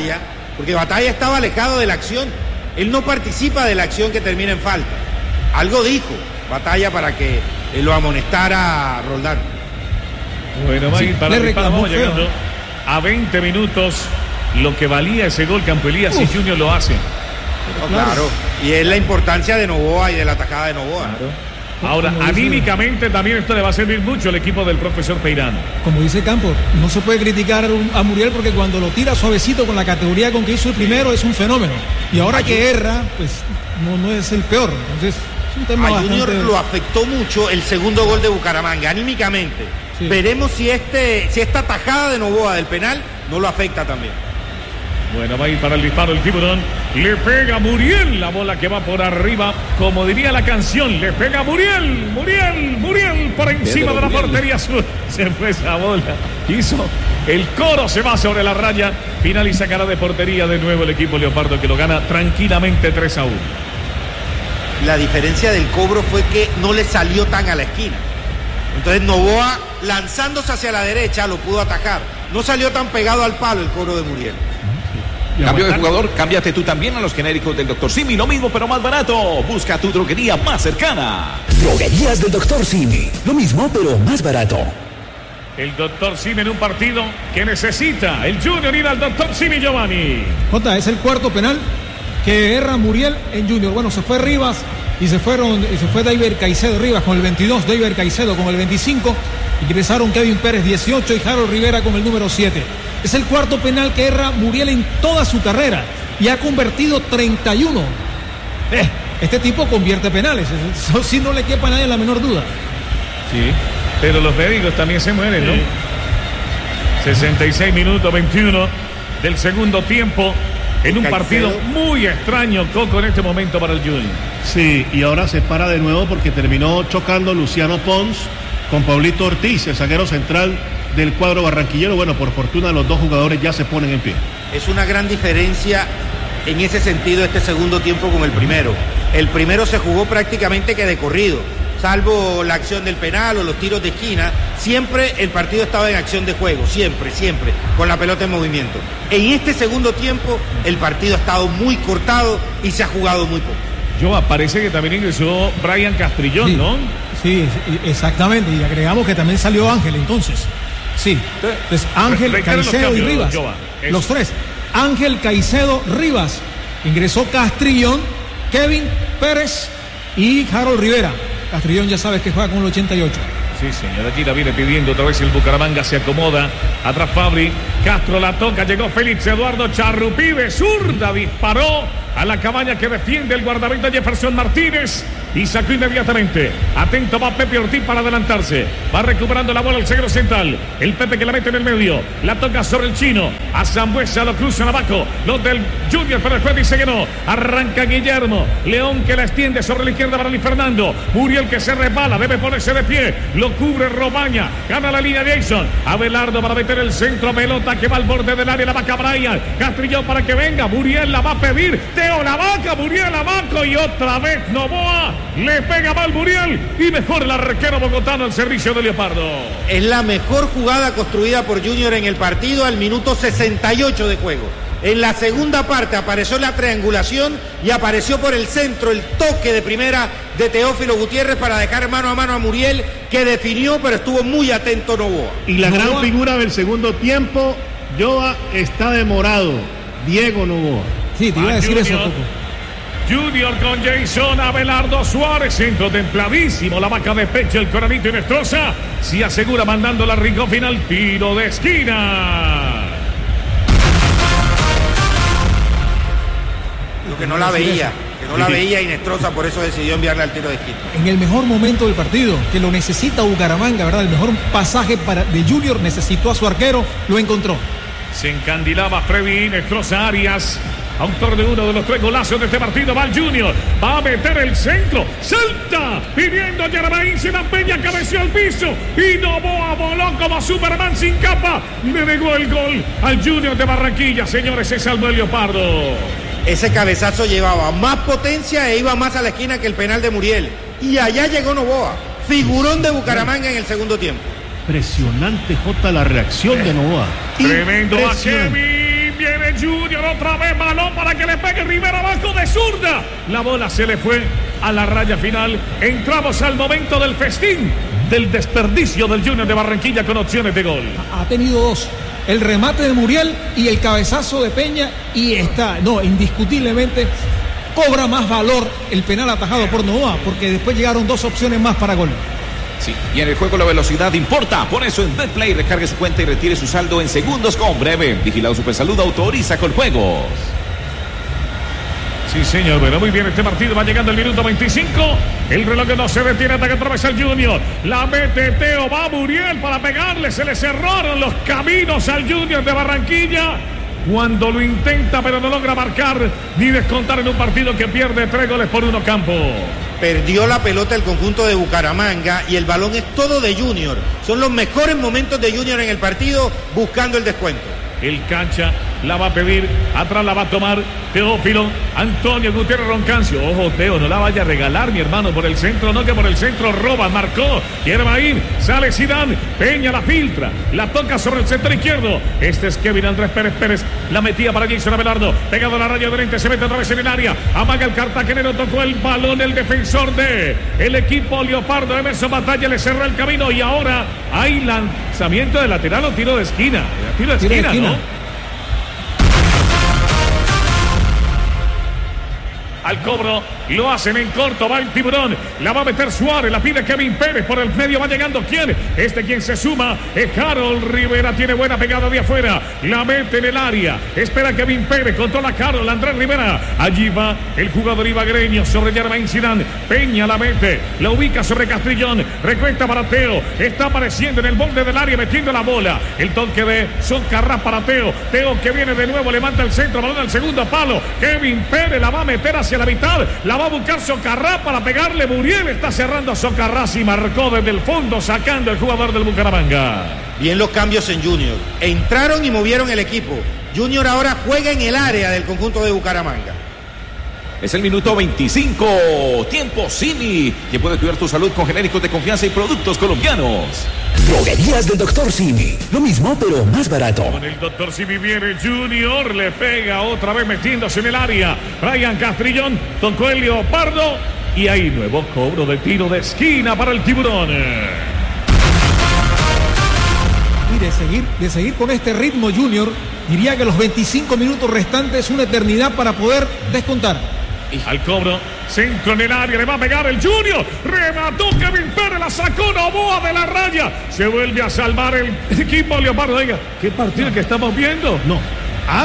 porque Batalla estaba alejado de la acción. Él no participa de la acción que termina en falta. Algo dijo Batalla para que eh, lo amonestara Roldán. Bueno, va a ir Sí, para le el disparo. reclamó Vamos feo. llegando a veinte minutos. Lo que valía ese gol, Campo Elías, y Junior lo hace. No, claro. Y es la importancia de Novoa y de la atajada de Novoa. Ahora, Como dice- anímicamente también esto le va a servir mucho al equipo del profesor Peirano. Como dice Campos, no se puede criticar a Muriel porque cuando lo tira suavecito con la categoría con que hizo el primero es un fenómeno. Y ahora Ay, que erra, pues no, no es el peor. Entonces, es un tema A bastante... Junior lo afectó mucho el segundo gol de Bucaramanga, anímicamente. Sí. Veremos si este, si esta tajada de Novoa del penal no lo afecta también. Bueno, va a ir para el disparo el tiburón. Le pega Muriel, la bola que va por arriba. Como diría la canción, le pega Muriel, Muriel, Muriel por encima de la portería sur. Se fue esa bola. Hizo el coro, se va sobre la raya. Final y sacará de portería de nuevo el equipo Leopardo, que lo gana tranquilamente tres a uno. La diferencia del cobro fue que no le salió tan a la esquina. Entonces Novoa, lanzándose hacia la derecha, lo pudo atacar. No salió tan pegado al palo el cobro de Muriel. Cambio de jugador, cámbiate tú también a los genéricos del doctor Simi, lo mismo pero más barato. Busca tu droguería más cercana. Droguerías del doctor Simi. Lo mismo, pero más barato. El doctor Simi en un partido que necesita el Junior ir al doctor Simi, Giovanni. Jota, es el cuarto penal que erra Muriel en Junior. Bueno, se fue Rivas y se fueron, y se fue David Caicedo Rivas con el veintidós, David Caicedo con el veinticinco, ingresaron Kevin Pérez dieciocho y Harold Rivera con el número siete. Es el cuarto penal que erra Muriel en toda su carrera y ha convertido treinta y uno. Eh, este tipo convierte penales, eso sí no le quepa a nadie la menor duda. Sí, pero los médicos también se mueren, ¿no? sesenta y seis minutos, veintiuno del segundo tiempo. En un Caicedo. partido muy extraño, Coco, en este momento para el Junior. Sí, y ahora se para de nuevo porque terminó chocando Luciano Pons con Pablito Ortiz, el zaguero central del cuadro barranquillero. Bueno, por fortuna los dos jugadores ya se ponen en pie. Es una gran diferencia en ese sentido este segundo tiempo con el primero. El primero se jugó prácticamente que de corrido, salvo la acción del penal o los tiros de esquina. Siempre el partido estaba en acción de juego, siempre, siempre, con la pelota en movimiento. En este segundo tiempo el partido ha estado muy cortado y se ha jugado muy poco. Yo, parece que también ingresó Brian Castrillón, Sí, ¿no? sí, exactamente. Y agregamos que también salió Ángel entonces. Sí. Entonces Ángel, Reiteren los Caicedo y cambios, Rivas. Joa. Eso. Los tres. Ángel, Caicedo, Rivas. Ingresó Castrillón, Kevin Pérez y Harold Rivera. Castrillón ya sabes que juega con el ochenta y ocho. Sí, señor, aquí la viene pidiendo otra vez el Bucaramanga, se acomoda. Atrás Fabri, Castro la toca, llegó Félix Eduardo Charrupí de zurda, disparó a la cabaña que defiende el guardameta Jefferson Martínez y sacó inmediatamente. Atento va Pepe Ortiz para adelantarse. Va recuperando la bola el zaguero central. El Pepe que la mete en el medio. La toca sobre el chino. A Zambuesa lo cruzan abajo. Los del Junior, pero después dice que no. Arranca Guillermo. León que la extiende sobre la izquierda para Luis Fernando. Muriel que se resbala. Debe ponerse de pie. Lo cubre Romaña. Gana la línea Jason. Abelardo para meter el centro. Pelota que va al borde del área. La vaca Brian. Castrillón para que venga. Muriel la va a pedir. Teo la vaca. Muriel abajo. Y otra vez Novoa. Le pega mal Muriel. Y mejor el arquero bogotano al servicio de Leopardo. Es la mejor jugada construida por Junior en el partido al minuto sesenta y ocho de juego. En la segunda parte apareció la triangulación y apareció por el centro el toque de primera de Teófilo Gutiérrez para dejar mano a mano a Muriel, que definió, pero estuvo muy atento Novoa. Y la Novoa. gran figura del segundo tiempo, Joa, está demorado. Diego Novoa. Sí, te iba a decir eso, Junior. Coco. Junior con Jason, Abelardo Suárez, centro templadísimo, la vaca de pecho, el Coranito y Nestroza, se asegura mandando la rincón final, tiro de esquina. Lo que no la veía, que no la veía Inestrosa, por eso decidió enviarle al tiro de esquina. En el mejor momento del partido, que lo necesita Bucaramanga, ¿verdad? El mejor pasaje para, de Junior, necesitó a su arquero, lo encontró. Se encandilaba Freddy Nestroza Arias, autor de uno de los tres golazos de este partido. Va el Junior, va a meter el centro, salta, pidiendo a Yaramaín, se la peña, cabeció al piso y Novoa voló como Superman sin capa. Le negó el gol al Junior de Barranquilla, señores, se salvó el Leopardo. Ese cabezazo llevaba más potencia e iba más a la esquina que el penal de Muriel. Y allá llegó Novoa, figurón de Bucaramanga en el segundo tiempo. Impresionante, Jota, la reacción de Novoa. Tremendo a Impresionante. Kevin, viene viene Junior otra vez, balón para que le pegue Rivera abajo de zurda. La bola se le fue a la raya final. Entramos al momento del festín, del desperdicio del Junior de Barranquilla con opciones de gol. Ha tenido dos. El remate de Muriel y el cabezazo de Peña. Y está, no, indiscutiblemente cobra más valor el penal atajado por Novoa, porque después llegaron dos opciones más para gol. Sí, y en el juego la velocidad importa. Por eso en Betplay recargue su cuenta y retire su saldo en segundos con Breve. Vigilado Supersalud autoriza con juegos. Sí, señor, bueno, muy bien este partido. Va llegando el minuto veinticinco. El reloj no se detiene hasta que atraviesa el Junior. La mete Teo, va Muriel para pegarle. Se le cerraron los caminos al Junior de Barranquilla cuando lo intenta, pero no logra marcar ni descontar en un partido que pierde tres goles por uno. Campo. Perdió la pelota el conjunto de Bucaramanga y el balón es todo de Junior. Son los mejores momentos de Junior en el partido buscando el descuento. El cancha la va a pedir, atrás la va a tomar Teófilo, Antonio Gutiérrez Roncancio. Ojo, Teo, no la vaya a regalar, mi hermano, por el centro, no, que por el centro roba, marcó, quiere va a ir, sale Zidane, Peña la filtra, la toca sobre el centro izquierdo. Este es Kevin Andrés Pérez Pérez, la metía para Jason Abelardo, pegado a la raya de frente, se mete otra vez en el área, amaga el cartagenero, tocó el balón, el defensor de el equipo Leopardo, Emerson Batalla, le cerró el camino y ahora hay lanzamiento de lateral o tiro de esquina, tiro de esquina, tiro de esquina. ¿No? Al cobro, lo hacen en corto, va el Tiburón, la va a meter Suárez, la pide Kevin Pérez, por el medio va llegando, ¿quién? Este quien se suma, es Harold Rivera, tiene buena pegada de afuera, la mete en el área, espera Kevin Pérez, controla Harold, Andrés Rivera, allí va el jugador ibagreño sobre Germain Zidane, Peña la mete, la ubica sobre Castrillón, recuenta para Teo, está apareciendo en el borde del área, metiendo la bola, el toque de Socarrás para Teo, Teo que viene de nuevo, levanta el centro, balón al segundo palo, Kevin Pérez la va a meter hacia la mitad, la va a buscar Socarrás para pegarle. Muriel está cerrando a Socarrás y marcó desde el fondo, sacando el jugador del Bucaramanga. Bien los cambios en Junior, entraron y movieron el equipo. Junior ahora juega en el área del conjunto de Bucaramanga. Es el minuto veinticinco. Tiempo Simi, que puede cuidar tu salud con genéricos de confianza y productos colombianos. Droguerías del doctor Simi. Lo mismo, pero más barato. Con el doctor Simi viene Junior. Le pega otra vez metiéndose en el área. Brian Castrillón tocó el Leopardo. Y hay nuevo cobro de tiro de esquina para el Tiburón. Y de seguir, de seguir con este ritmo, Junior, diría que los veinticinco minutos restantes es una eternidad para poder descontar. Al cobro, centro en el área, le va a pegar el Junior, remató Kevin Pérez, la sacó Novoa de la raya, se vuelve a salvar el equipo Leopardo. Oiga, ¿qué partido no. que estamos viendo? No. ¿Ah?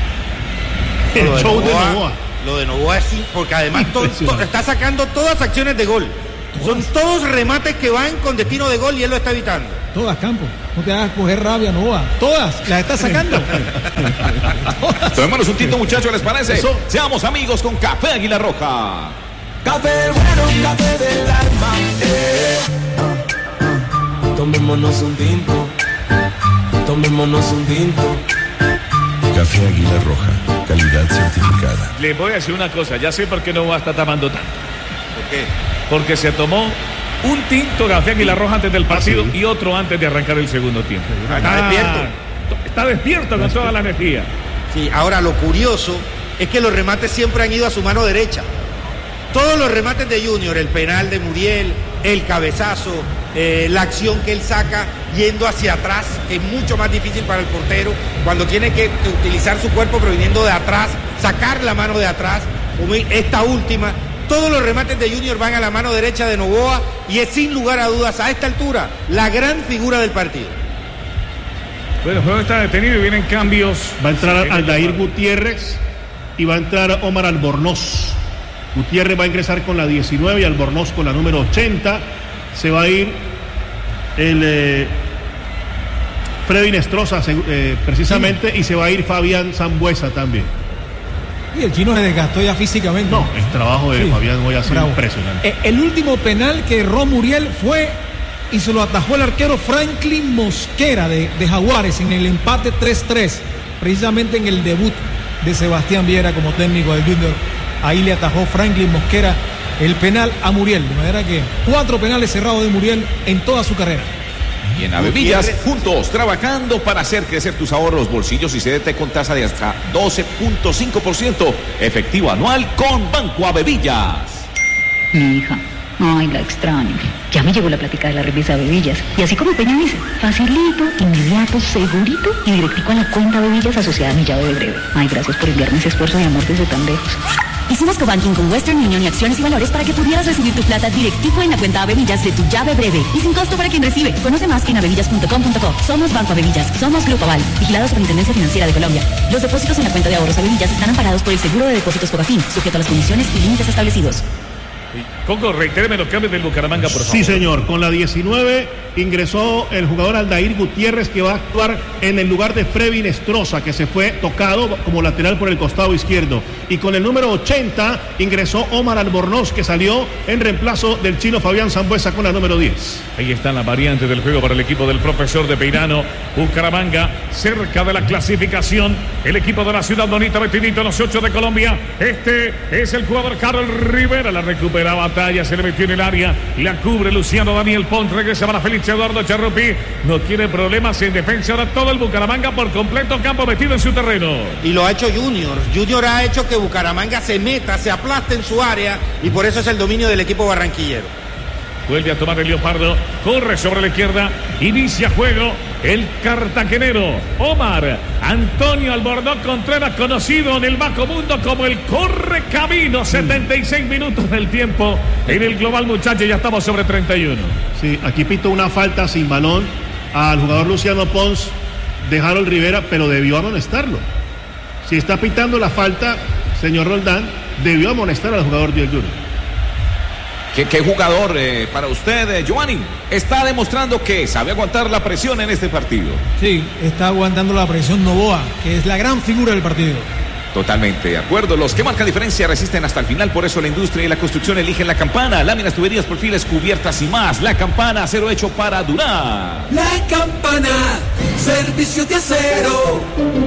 No. El show de Novoa. Lo de Novoa es sí, porque además to, to, está sacando todas acciones de gol. Son todos remates que van con destino de gol y él lo está evitando. Todas, Campo. No te hagas coger rabia, Novoa. Todas, las está sacando. Tomémonos un tinto, muchachos, ¿les parece? Eso. Seamos amigos con Café Águila Roja. Café bueno, café del alma. Eh. Ah, ah. Tomémonos un tinto. Tomémonos un tinto. Café Águila Roja, calidad certificada. Le voy a decir una cosa, ya sé por qué no va a estar tomando tanto. ¿Por qué? Porque se tomó un tinto Café Águila Roja antes del partido ah, sí. y otro antes de arrancar el segundo tiempo. Ah, está despierto. Está despierto con despierto. toda la energía. Sí, ahora lo curioso es que los remates siempre han ido a su mano derecha. Todos los remates de Junior, el penal de Muriel, el cabezazo, eh, la acción que él saca yendo hacia atrás, que es mucho más difícil para el portero, cuando tiene que utilizar su cuerpo proviniendo de atrás, sacar la mano de atrás, como esta última. Todos los remates de Junior van a la mano derecha de Novoa y es sin lugar a dudas a esta altura la gran figura del partido. Bueno, el juego está detenido y vienen cambios. Va a entrar Aldair Gutiérrez y va a entrar Omar Albornoz. Gutiérrez va a ingresar con la diecinueve y Albornoz con la número ochenta. Se va a ir el eh, Freddy Nestroza eh, precisamente sí. Y se va a ir Fabián Zambuesa también. Y el chino se desgastó ya físicamente. No, el trabajo de sí. Fabián hoy ha sido impresionante. Eh, el último penal que erró Muriel fue y se lo atajó el arquero Franklin Mosquera de, de Jaguares en el empate tres tres, precisamente en el debut de Sebastián Viera como técnico del Junior. Ahí le atajó Franklin Mosquera el penal a Muriel, de manera que cuatro penales cerrados de Muriel en toda su carrera. Y en Avevillas, juntos, trabajando para hacer crecer tus ahorros, bolsillos y C D T con tasa de hasta doce punto cinco por ciento efectivo anual con Banco Avevillas. Mi hija, ay, la extraño. Ya me llegó la plática de la revista Avevillas. Y así como Peña dice, facilito, inmediato, segurito y directico a la cuenta Avevillas asociada a mi llave de breve. Ay, gracias por enviarme ese esfuerzo de amor desde tan lejos. Hicimos cobanking con Western Union y acciones y valores para que pudieras recibir tu plata directico en la cuenta Avevillas de tu llave breve y sin costo para quien recibe. Conoce más en avevillas punto com punto co. Somos Banco Avevillas, somos Grupo Aval, vigilado Superintendencia Financiera de Colombia. Los depósitos en la cuenta de ahorros Avevillas están amparados por el seguro de depósitos Fogafín, sujeto a las condiciones y límites establecidos. Congo, reitéreme los cambios del Bucaramanga, por favor. Sí, señor. Con la diecinueve ingresó el jugador Aldair Gutiérrez, que va a actuar en el lugar de Frevin Estroza, que se fue tocado como lateral por el costado izquierdo. Y con el número ochenta ingresó Omar Albornoz, que salió en reemplazo del chino Fabián Sambuesa con la número diez. Ahí están las variantes del juego para el equipo del profesor de Peirano. Bucaramanga, cerca de la clasificación. El equipo de la ciudad bonita, metidito en los ocho de Colombia. Este es el jugador Carol Rivera. La recupera Batalla, se le metió en el área. La cubre Luciano Daniel Pons. Regresa para Félix Eduardo Charrupi. No quiere problemas en defensa. Ahora todo el Bucaramanga por completo, campo metido en su terreno. Y lo ha hecho Junior. Junior ha hecho que Bucaramanga se meta, se aplaste en su área. Y por eso es el dominio del equipo barranquillero. Vuelve a tomar el Leopardo, corre sobre la izquierda, inicia juego el cartagenero Omar Antonio Albornoz Contreras, conocido en el bajo mundo como el Correcamino. setenta y seis minutos del tiempo en el global, muchachos, ya estamos sobre treinta y uno. Sí, aquí pito una falta sin balón al jugador Luciano Pons de Harold Rivera, pero debió amonestarlo. Si está pitando la falta, señor Roldán, debió amonestar al jugador del Junior. ¿Qué, qué jugador eh, para usted, eh, Giovanni? Está demostrando que sabe aguantar la presión en este partido. Sí, está aguantando la presión Novoa, que es la gran figura del partido. Totalmente de acuerdo. Los que marcan diferencia resisten hasta el final. Por eso la industria y la construcción eligen la Campana. Láminas, tuberías, perfiles, cubiertas y más. La Campana, acero hecho para durar. La Campana, servicio de acero.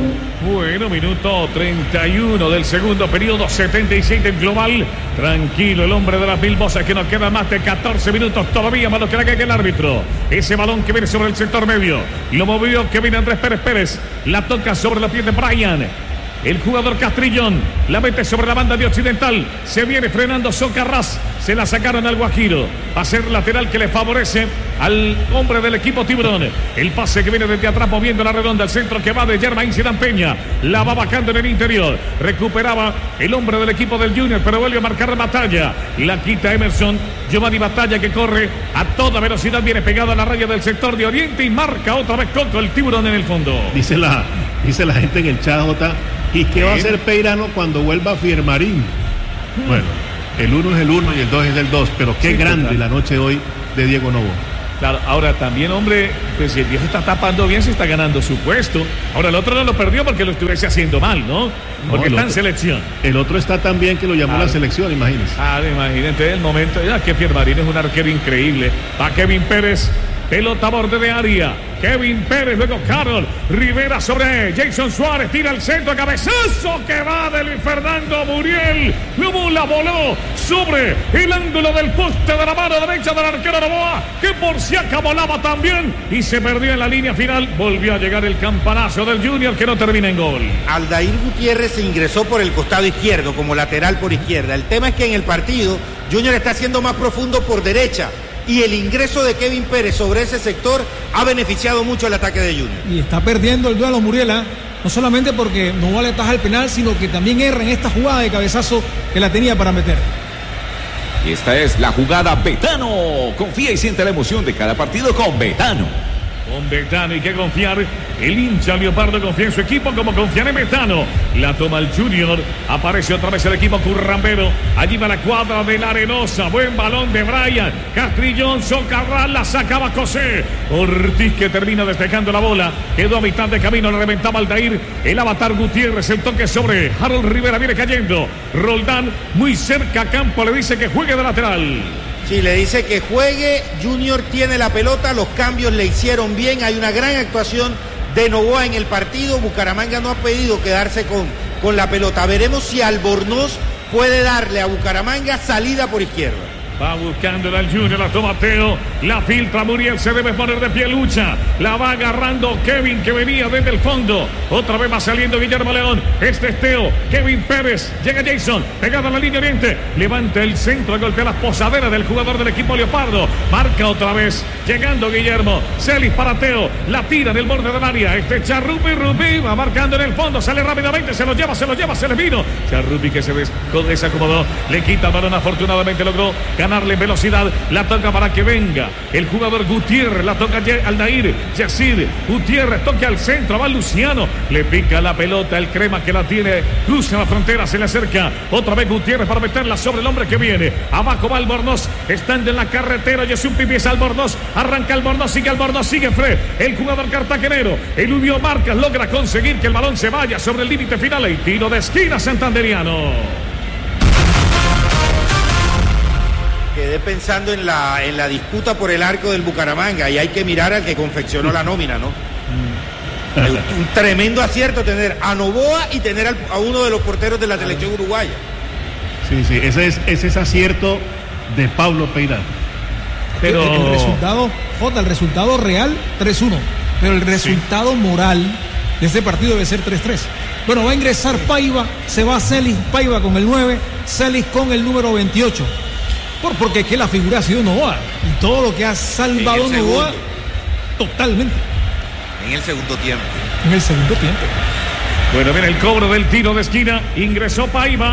Bueno, minuto treinta y uno del segundo periodo, setenta y seis del global. Tranquilo el hombre de las mil voces, que nos queda más de catorce minutos todavía, más lo que le caiga el árbitro. Ese balón que viene sobre el sector medio, lo movió que viene Andrés Pérez Pérez, la toca sobre la piel de Brian. El jugador Castrillón la mete sobre la banda de Occidental. Se viene frenando Socarrás. Se la sacaron al Guajiro. Va a ser lateral que le favorece al hombre del equipo Tiburón. El pase que viene desde atrás moviendo la redonda. El centro que va de Germain Zidane Peña. La va bajando en el interior. Recuperaba el hombre del equipo del Junior, pero vuelve a marcar Batalla. La quita Emerson. Giovanni Batalla, que corre a toda velocidad. Viene pegado a la raya del sector de Oriente y marca otra vez Coco, el Tiburón en el fondo. Dice la, dice la gente en el chat, J. ¿Y qué va a hacer Peirano cuando vuelva Firmarín? Bueno, el uno es el uno y el dos es el dos, pero qué sí, grande total. La noche de hoy de Diego Novo. Claro, ahora también, hombre, pues si el viejo está tapando bien, se está ganando su puesto. Ahora el otro no lo perdió porque lo estuviese haciendo mal, ¿no? Porque no, está otro, en selección. El otro está tan bien que lo llamó ah, la selección, imagínense. Ah, imagínate el momento, ya que Firmarín es un arquero increíble. Va Kevin Pérez. Pelota a borde de área. Kevin Pérez, luego Carol Rivera sobre Jason Suárez. Tira el centro, cabezazo que va de Luis Fernando Muriel. Luego la voló sobre el ángulo del poste de la mano derecha del arquero Novoa, que por si acá volaba también y se perdió en la línea final. Volvió a llegar el campanazo del Junior, que no termina en gol. Aldair Gutiérrez se ingresó por el costado izquierdo como lateral por izquierda. El tema es que en el partido Junior está siendo más profundo por derecha. Y el ingreso de Kevin Pérez sobre ese sector ha beneficiado mucho el ataque de Junior. Y está perdiendo el duelo Muriela, no solamente porque no vale taja el penal, sino que también erra en esta jugada de cabezazo que la tenía para meter. Y esta es la jugada Betano. Confía y siente la emoción de cada partido con Betano. Con Betano hay que confiar. El hincha Leopardo confía en su equipo como confía en Betano. La toma el Junior. Aparece otra vez el equipo currambero. Allí va la cuadra de la Arenosa. Buen balón de Brian. Castrillón, Socarrás, la sacaba José Ortiz, que termina despejando la bola. Quedó a mitad de camino, le reventaba Aldair. El avatar Gutiérrez, el toque sobre Harold Rivera, viene cayendo. Roldán muy cerca a campo, le dice que juegue de lateral. Sí, le dice que juegue. Junior tiene la pelota, los cambios le hicieron bien. Hay una gran actuación de Novoa en el partido. Bucaramanga no ha pedido quedarse con, con la pelota. Veremos si Albornoz puede darle a Bucaramanga salida por izquierda. Va buscándola al Junior, la toma Teo. La filtra Muriel, se debe poner de pie, lucha. La va agarrando Kevin, que venía desde el fondo. Otra vez va saliendo Guillermo León. Este es Teo. Kevin Pérez. Llega Jason. Pegado a la línea oriente. Levanta el centro, golpea las posaderas del jugador del equipo Leopardo. Marca otra vez. Llegando Guillermo. Celis para Teo. La tira en el borde del área. Este Charrupi Rupi va marcando en el fondo. Sale rápidamente. Se lo lleva, se lo lleva, se le vino. Charrupi que se des desacomodó. Le quita el balón. Afortunadamente logró ganarle velocidad. La toca para que venga el jugador Gutiérrez. La toca Aldair. Yacir. Gutiérrez toca al centro. Va Luciano. Le pica la pelota. El crema que la tiene. Cruza la frontera. Se le acerca. Otra vez Gutiérrez para meterla sobre el hombre que viene. Abajo va Albornoz. Estando en la carretera. Yesupi empieza Albornoz. Arranca Albornoz. Sigue Albornoz. Sigue Fred. El jugador cartagenero. Eludio Marcas logra conseguir que el balón se vaya sobre el límite final. Y tiro de esquina santanderiano. Quedé pensando en la, en la disputa por el arco del Bucaramanga y hay que mirar al que confeccionó la nómina, ¿no? Un tremendo acierto tener a Novoa y tener al, a uno de los porteros de la selección uruguaya. Sí, sí, ese es ese es acierto de Pablo Peirano. Pero el, el resultado, Jota, el resultado real tres uno, pero el resultado sí. moral de este partido debe ser tres tres. Bueno, va a ingresar Paiva, se va Celis Paiva con el nueve, Celis con el número veintiocho. Por, porque es que la figura ha sido Novoa y todo lo que ha salvado Novoa totalmente. En el segundo tiempo. En el segundo tiempo. Bueno, mira el cobro del tiro de esquina. Ingresó Paiva.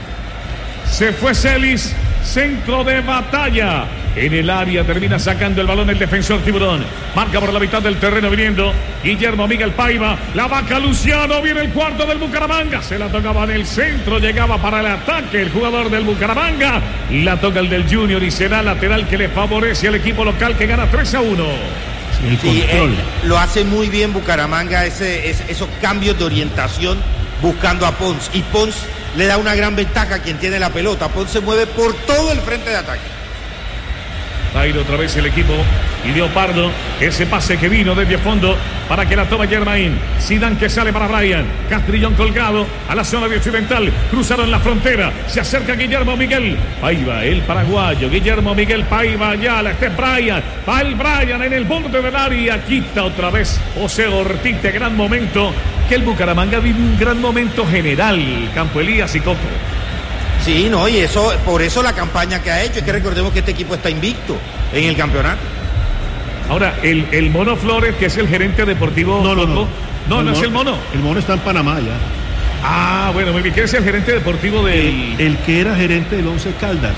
Se fue Celis. Centro de batalla. En el área termina sacando el balón el defensor Tiburón. Marca por la mitad del terreno viniendo Guillermo Miguel Paiva. La vaca Luciano. Viene el cuarto del Bucaramanga. Se la tocaba en el centro. Llegaba para el ataque el jugador del Bucaramanga. La toca el del Junior y será lateral que le favorece al equipo local que gana tres a uno. El sí, eh, lo hace muy bien Bucaramanga, ese, ese, esos cambios de orientación buscando a Pons. Y Pons le da una gran ventaja a quien tiene la pelota. Pons se mueve por todo el frente de ataque. Va a ir otra vez el equipo y Leopardo, ese pase que vino desde fondo para que la toma Germain. Zidane que sale para Brian. Castrillón colgado a la zona de occidental. Cruzaron la frontera. Se acerca Guillermo Miguel Paiva, el paraguayo. Guillermo Miguel Paiva, ya la este Brian. Va el Brian en el borde del área. Quita otra vez José Ortiz. De gran momento que el Bucaramanga vive un gran momento general. Campo Elías y Coco. Sí, no, y eso, por eso la campaña que ha hecho, es que recordemos que este equipo está invicto en el campeonato. Ahora, el, el Mono Flores, que es el gerente deportivo. No, no, no. No, no, no es el Mono. El Mono está en Panamá ya. Ah, bueno, muy bien. ¿Quién es el gerente deportivo del. El, el que era gerente del Once Caldas.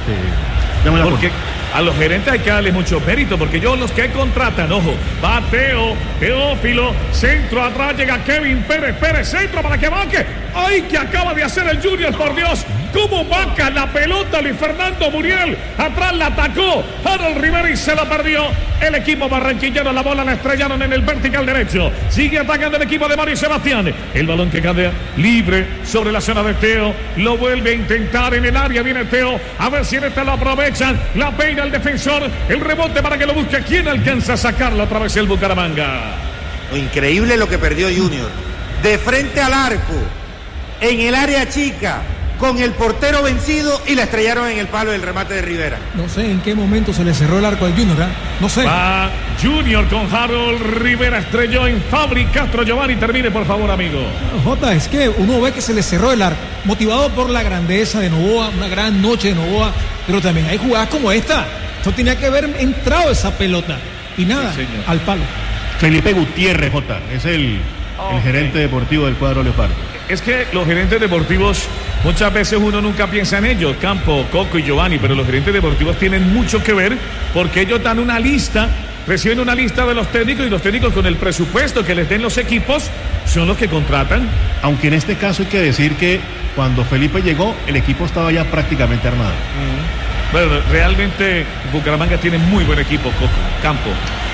Este, porque a los gerentes hay que darle mucho mérito, porque yo los que contratan, ojo, va Teo, Teófilo, centro atrás, llega Kevin Pérez, Pérez, centro para que vaque. ¡Ay, que acaba de hacer el Junior, por Dios! ¿Cómo vaca la pelota Luis Fernando Muriel? Atrás la atacó Harold Rivera y se la perdió. El equipo barranquillero, la bola la estrellaron en el vertical derecho. Sigue atacando el equipo de Mario Sebastián. El balón que cae libre sobre la zona de Teo. Lo vuelve a intentar en el área. Viene Teo. A ver si en esta lo aprovechan. La peina el defensor. El rebote para que lo busque. ¿Quién alcanza a sacarlo otra vez el Bucaramanga? Increíble lo que perdió Junior. De frente al arco. En el área chica. Con el portero vencido y la estrellaron en el palo del remate de Rivera. No sé en qué momento se le cerró el arco al Junior, ¿eh? No sé. Va Junior con Harold Rivera, estrelló en Fabri Castro Giovanni. Termine, por favor, amigo. Jota, es que uno ve que se le cerró el arco, motivado por la grandeza de Novoa, una gran noche de Novoa, pero también hay jugadas como esta. Esto tenía que haber entrado esa pelota. Y nada, sí, al palo. Felipe Gutiérrez, Jota, es el, okay. el gerente deportivo del cuadro Leopardo. Es que los gerentes deportivos, muchas veces uno nunca piensa en ellos, Campo, Coco y Giovanni, pero los gerentes deportivos tienen mucho que ver porque ellos dan una lista, reciben una lista de los técnicos y los técnicos con el presupuesto que les den los equipos son los que contratan. Aunque en este caso hay que decir que cuando Felipe llegó, el equipo estaba ya prácticamente armado. Uh-huh. Bueno, realmente Bucaramanga tiene muy buen equipo, Coco, Campo.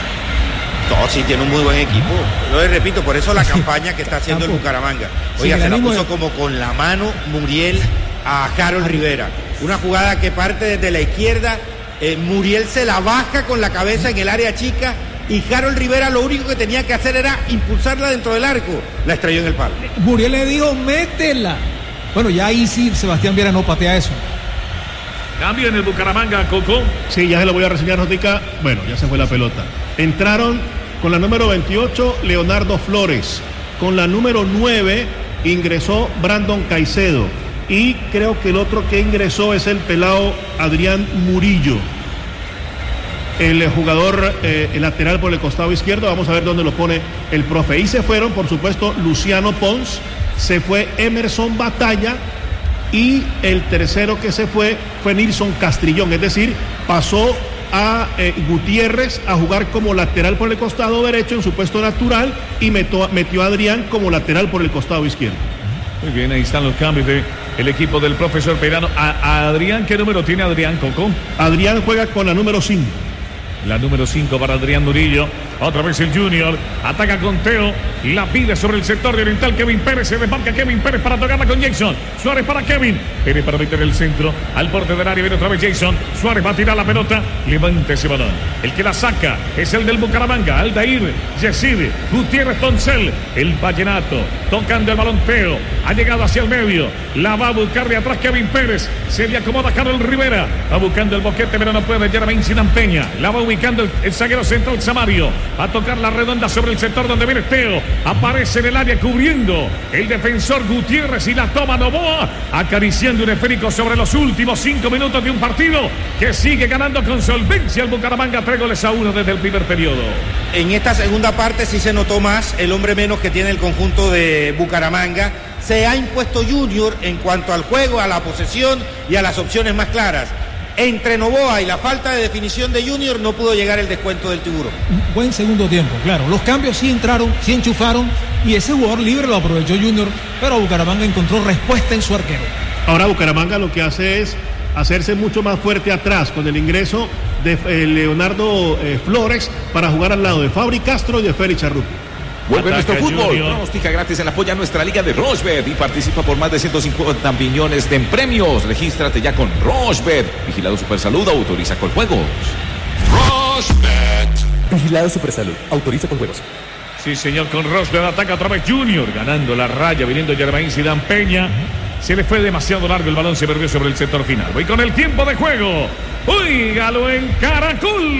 No, sí, tiene un muy buen equipo. Lo repito, por eso la campaña que está haciendo el Bucaramanga. Oiga, sí, se la puso como con la mano Muriel a Harold Rivera. Una jugada que parte desde la izquierda. Eh, Muriel se la baja con la cabeza en el área chica. Y Harold Rivera lo único que tenía que hacer era impulsarla dentro del arco. La estrelló en el palo. Muriel le dijo, métela. Bueno, ya ahí sí Sebastián Viera no patea eso. Cambio en el Bucaramanga, Coco. Sí, ya se lo voy a reseñar, Notica. Bueno, ya se fue la pelota. Entraron con la número veintiocho, Leonardo Flores. Con la número nueve ingresó Brandon Caicedo. Y creo que el otro que ingresó es el pelado Adrián Murillo. El jugador eh, el lateral por el costado izquierdo. Vamos a ver dónde lo pone el profe. Y se fueron, por supuesto, Luciano Pons. Se fue Emerson Batalla. Y el tercero que se fue fue Nilson Castrillón, es decir, pasó a eh, Gutiérrez a jugar como lateral por el costado derecho en su puesto natural y metió, metió a Adrián como lateral por el costado izquierdo. Muy bien, ahí están los cambios del de equipo del profesor Peirano. A, a Adrián, ¿qué número tiene Adrián, Coco? Adrián juega con la número cinco. La número cinco para Adrián Murillo. Otra vez el Junior. Ataca con Teo. La pide sobre el sector de oriental. Kevin Pérez. Se desmarca Kevin Pérez para tocarla con Jason. Suárez para Kevin. Pérez para meter el centro. Al borde del área viene otra vez Jason. Suárez va a tirar la pelota. Levanta ese balón. El que la saca es el del Bucaramanga. Aldair Yesid. Gutiérrez Poncel. El Vallenato. Tocando el balón Teo. Ha llegado hacia el medio. La va a buscar de atrás Kevin Pérez. Se le acomoda Carol Rivera. Va buscando el boquete, pero no puede. Jermaine Sidán Peña. La va ubicando el, el zaguero central Samario. Va a tocar la redonda sobre el sector donde viene Teo. Aparece en el área cubriendo el defensor Gutiérrez y la toma Novoa. Acariciando un esférico sobre los últimos cinco minutos de un partido que sigue ganando con solvencia el Bucaramanga. Tres goles a uno desde el primer periodo. En esta segunda parte sí se notó más el hombre menos que tiene el conjunto de Bucaramanga. Se ha impuesto Junior en cuanto al juego, a la posesión y a las opciones más claras. Entre Novoa y la falta de definición de Junior no pudo llegar el descuento del Tiburón. Buen segundo tiempo, claro. Los cambios sí entraron, sí enchufaron y ese jugador libre lo aprovechó Junior, pero Bucaramanga encontró respuesta en su arquero. Ahora Bucaramanga lo que hace es hacerse mucho más fuerte atrás con el ingreso de eh, Leonardo eh, Flores para jugar al lado de Fabri Castro y de Félix Charrup. Vuelve Ataca nuestro fútbol. Junior. Pronostica gratis en la apoya nuestra liga de Rochebet y participa por más de ciento cincuenta millones de premios. Regístrate ya con Rochebet. Vigilado Supersalud, autoriza con juegos. Rochebet. Vigilado Supersalud, autoriza con juegos. Sí, señor, con Rochebet ataca otra vez Junior, ganando la raya, viniendo Jermaine Sidán Peña. Se le fue demasiado largo, el balón se perdió sobre el sector final. Voy con el tiempo de juego. Óigalo en Caracol.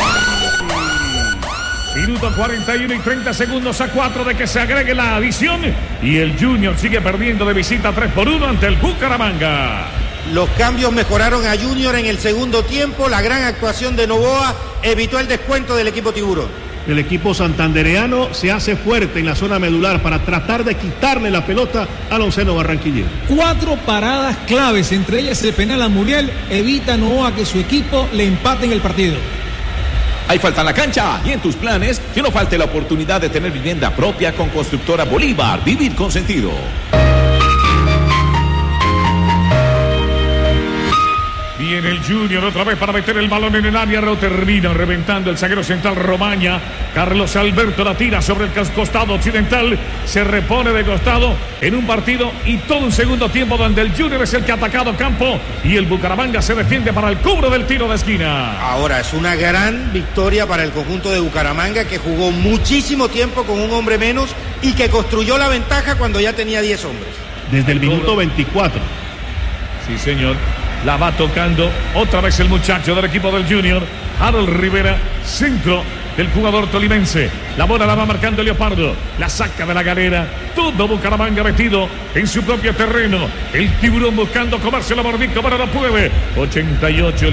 Minuto cuarenta y uno y treinta segundos a cuatro de que se agregue la adición. Y el Junior sigue perdiendo de visita tres por uno ante el Bucaramanga. Los cambios mejoraron a Junior en el segundo tiempo. La gran actuación de Novoa evitó el descuento del equipo Tiburón. El equipo santandereano se hace fuerte en la zona medular para tratar de quitarle la pelota al onceno barranquillero. Cuatro paradas claves, entre ellas el penal a Muriel, evita Novoa que su equipo le empate en el partido. Hay falta en la cancha y en tus planes que no falte la oportunidad de tener vivienda propia con Constructora Bolívar. Vivir con sentido. Viene el Junior otra vez para meter el balón en el área. Lo termina reventando el zaguero central Romaña. Carlos Alberto la tira sobre el costado occidental. Se repone de costado en un partido y todo un segundo tiempo donde el Junior es el que ha atacado campo y el Bucaramanga se defiende para el cobro del tiro de esquina. Ahora es una gran victoria para el conjunto de Bucaramanga, que jugó muchísimo tiempo con un hombre menos y que construyó la ventaja cuando ya tenía diez hombres. Desde el minuto veinticuatro. Sí, señor. La va tocando otra vez el muchacho del equipo del Junior, Harold Rivera, centro del jugador tolimense. La bola la va marcando Leopardo, la saca de la galera. Todo Bucaramanga metido en su propio terreno. El Tiburón buscando comerse la mordisca, pero no puede. ochenta y ocho.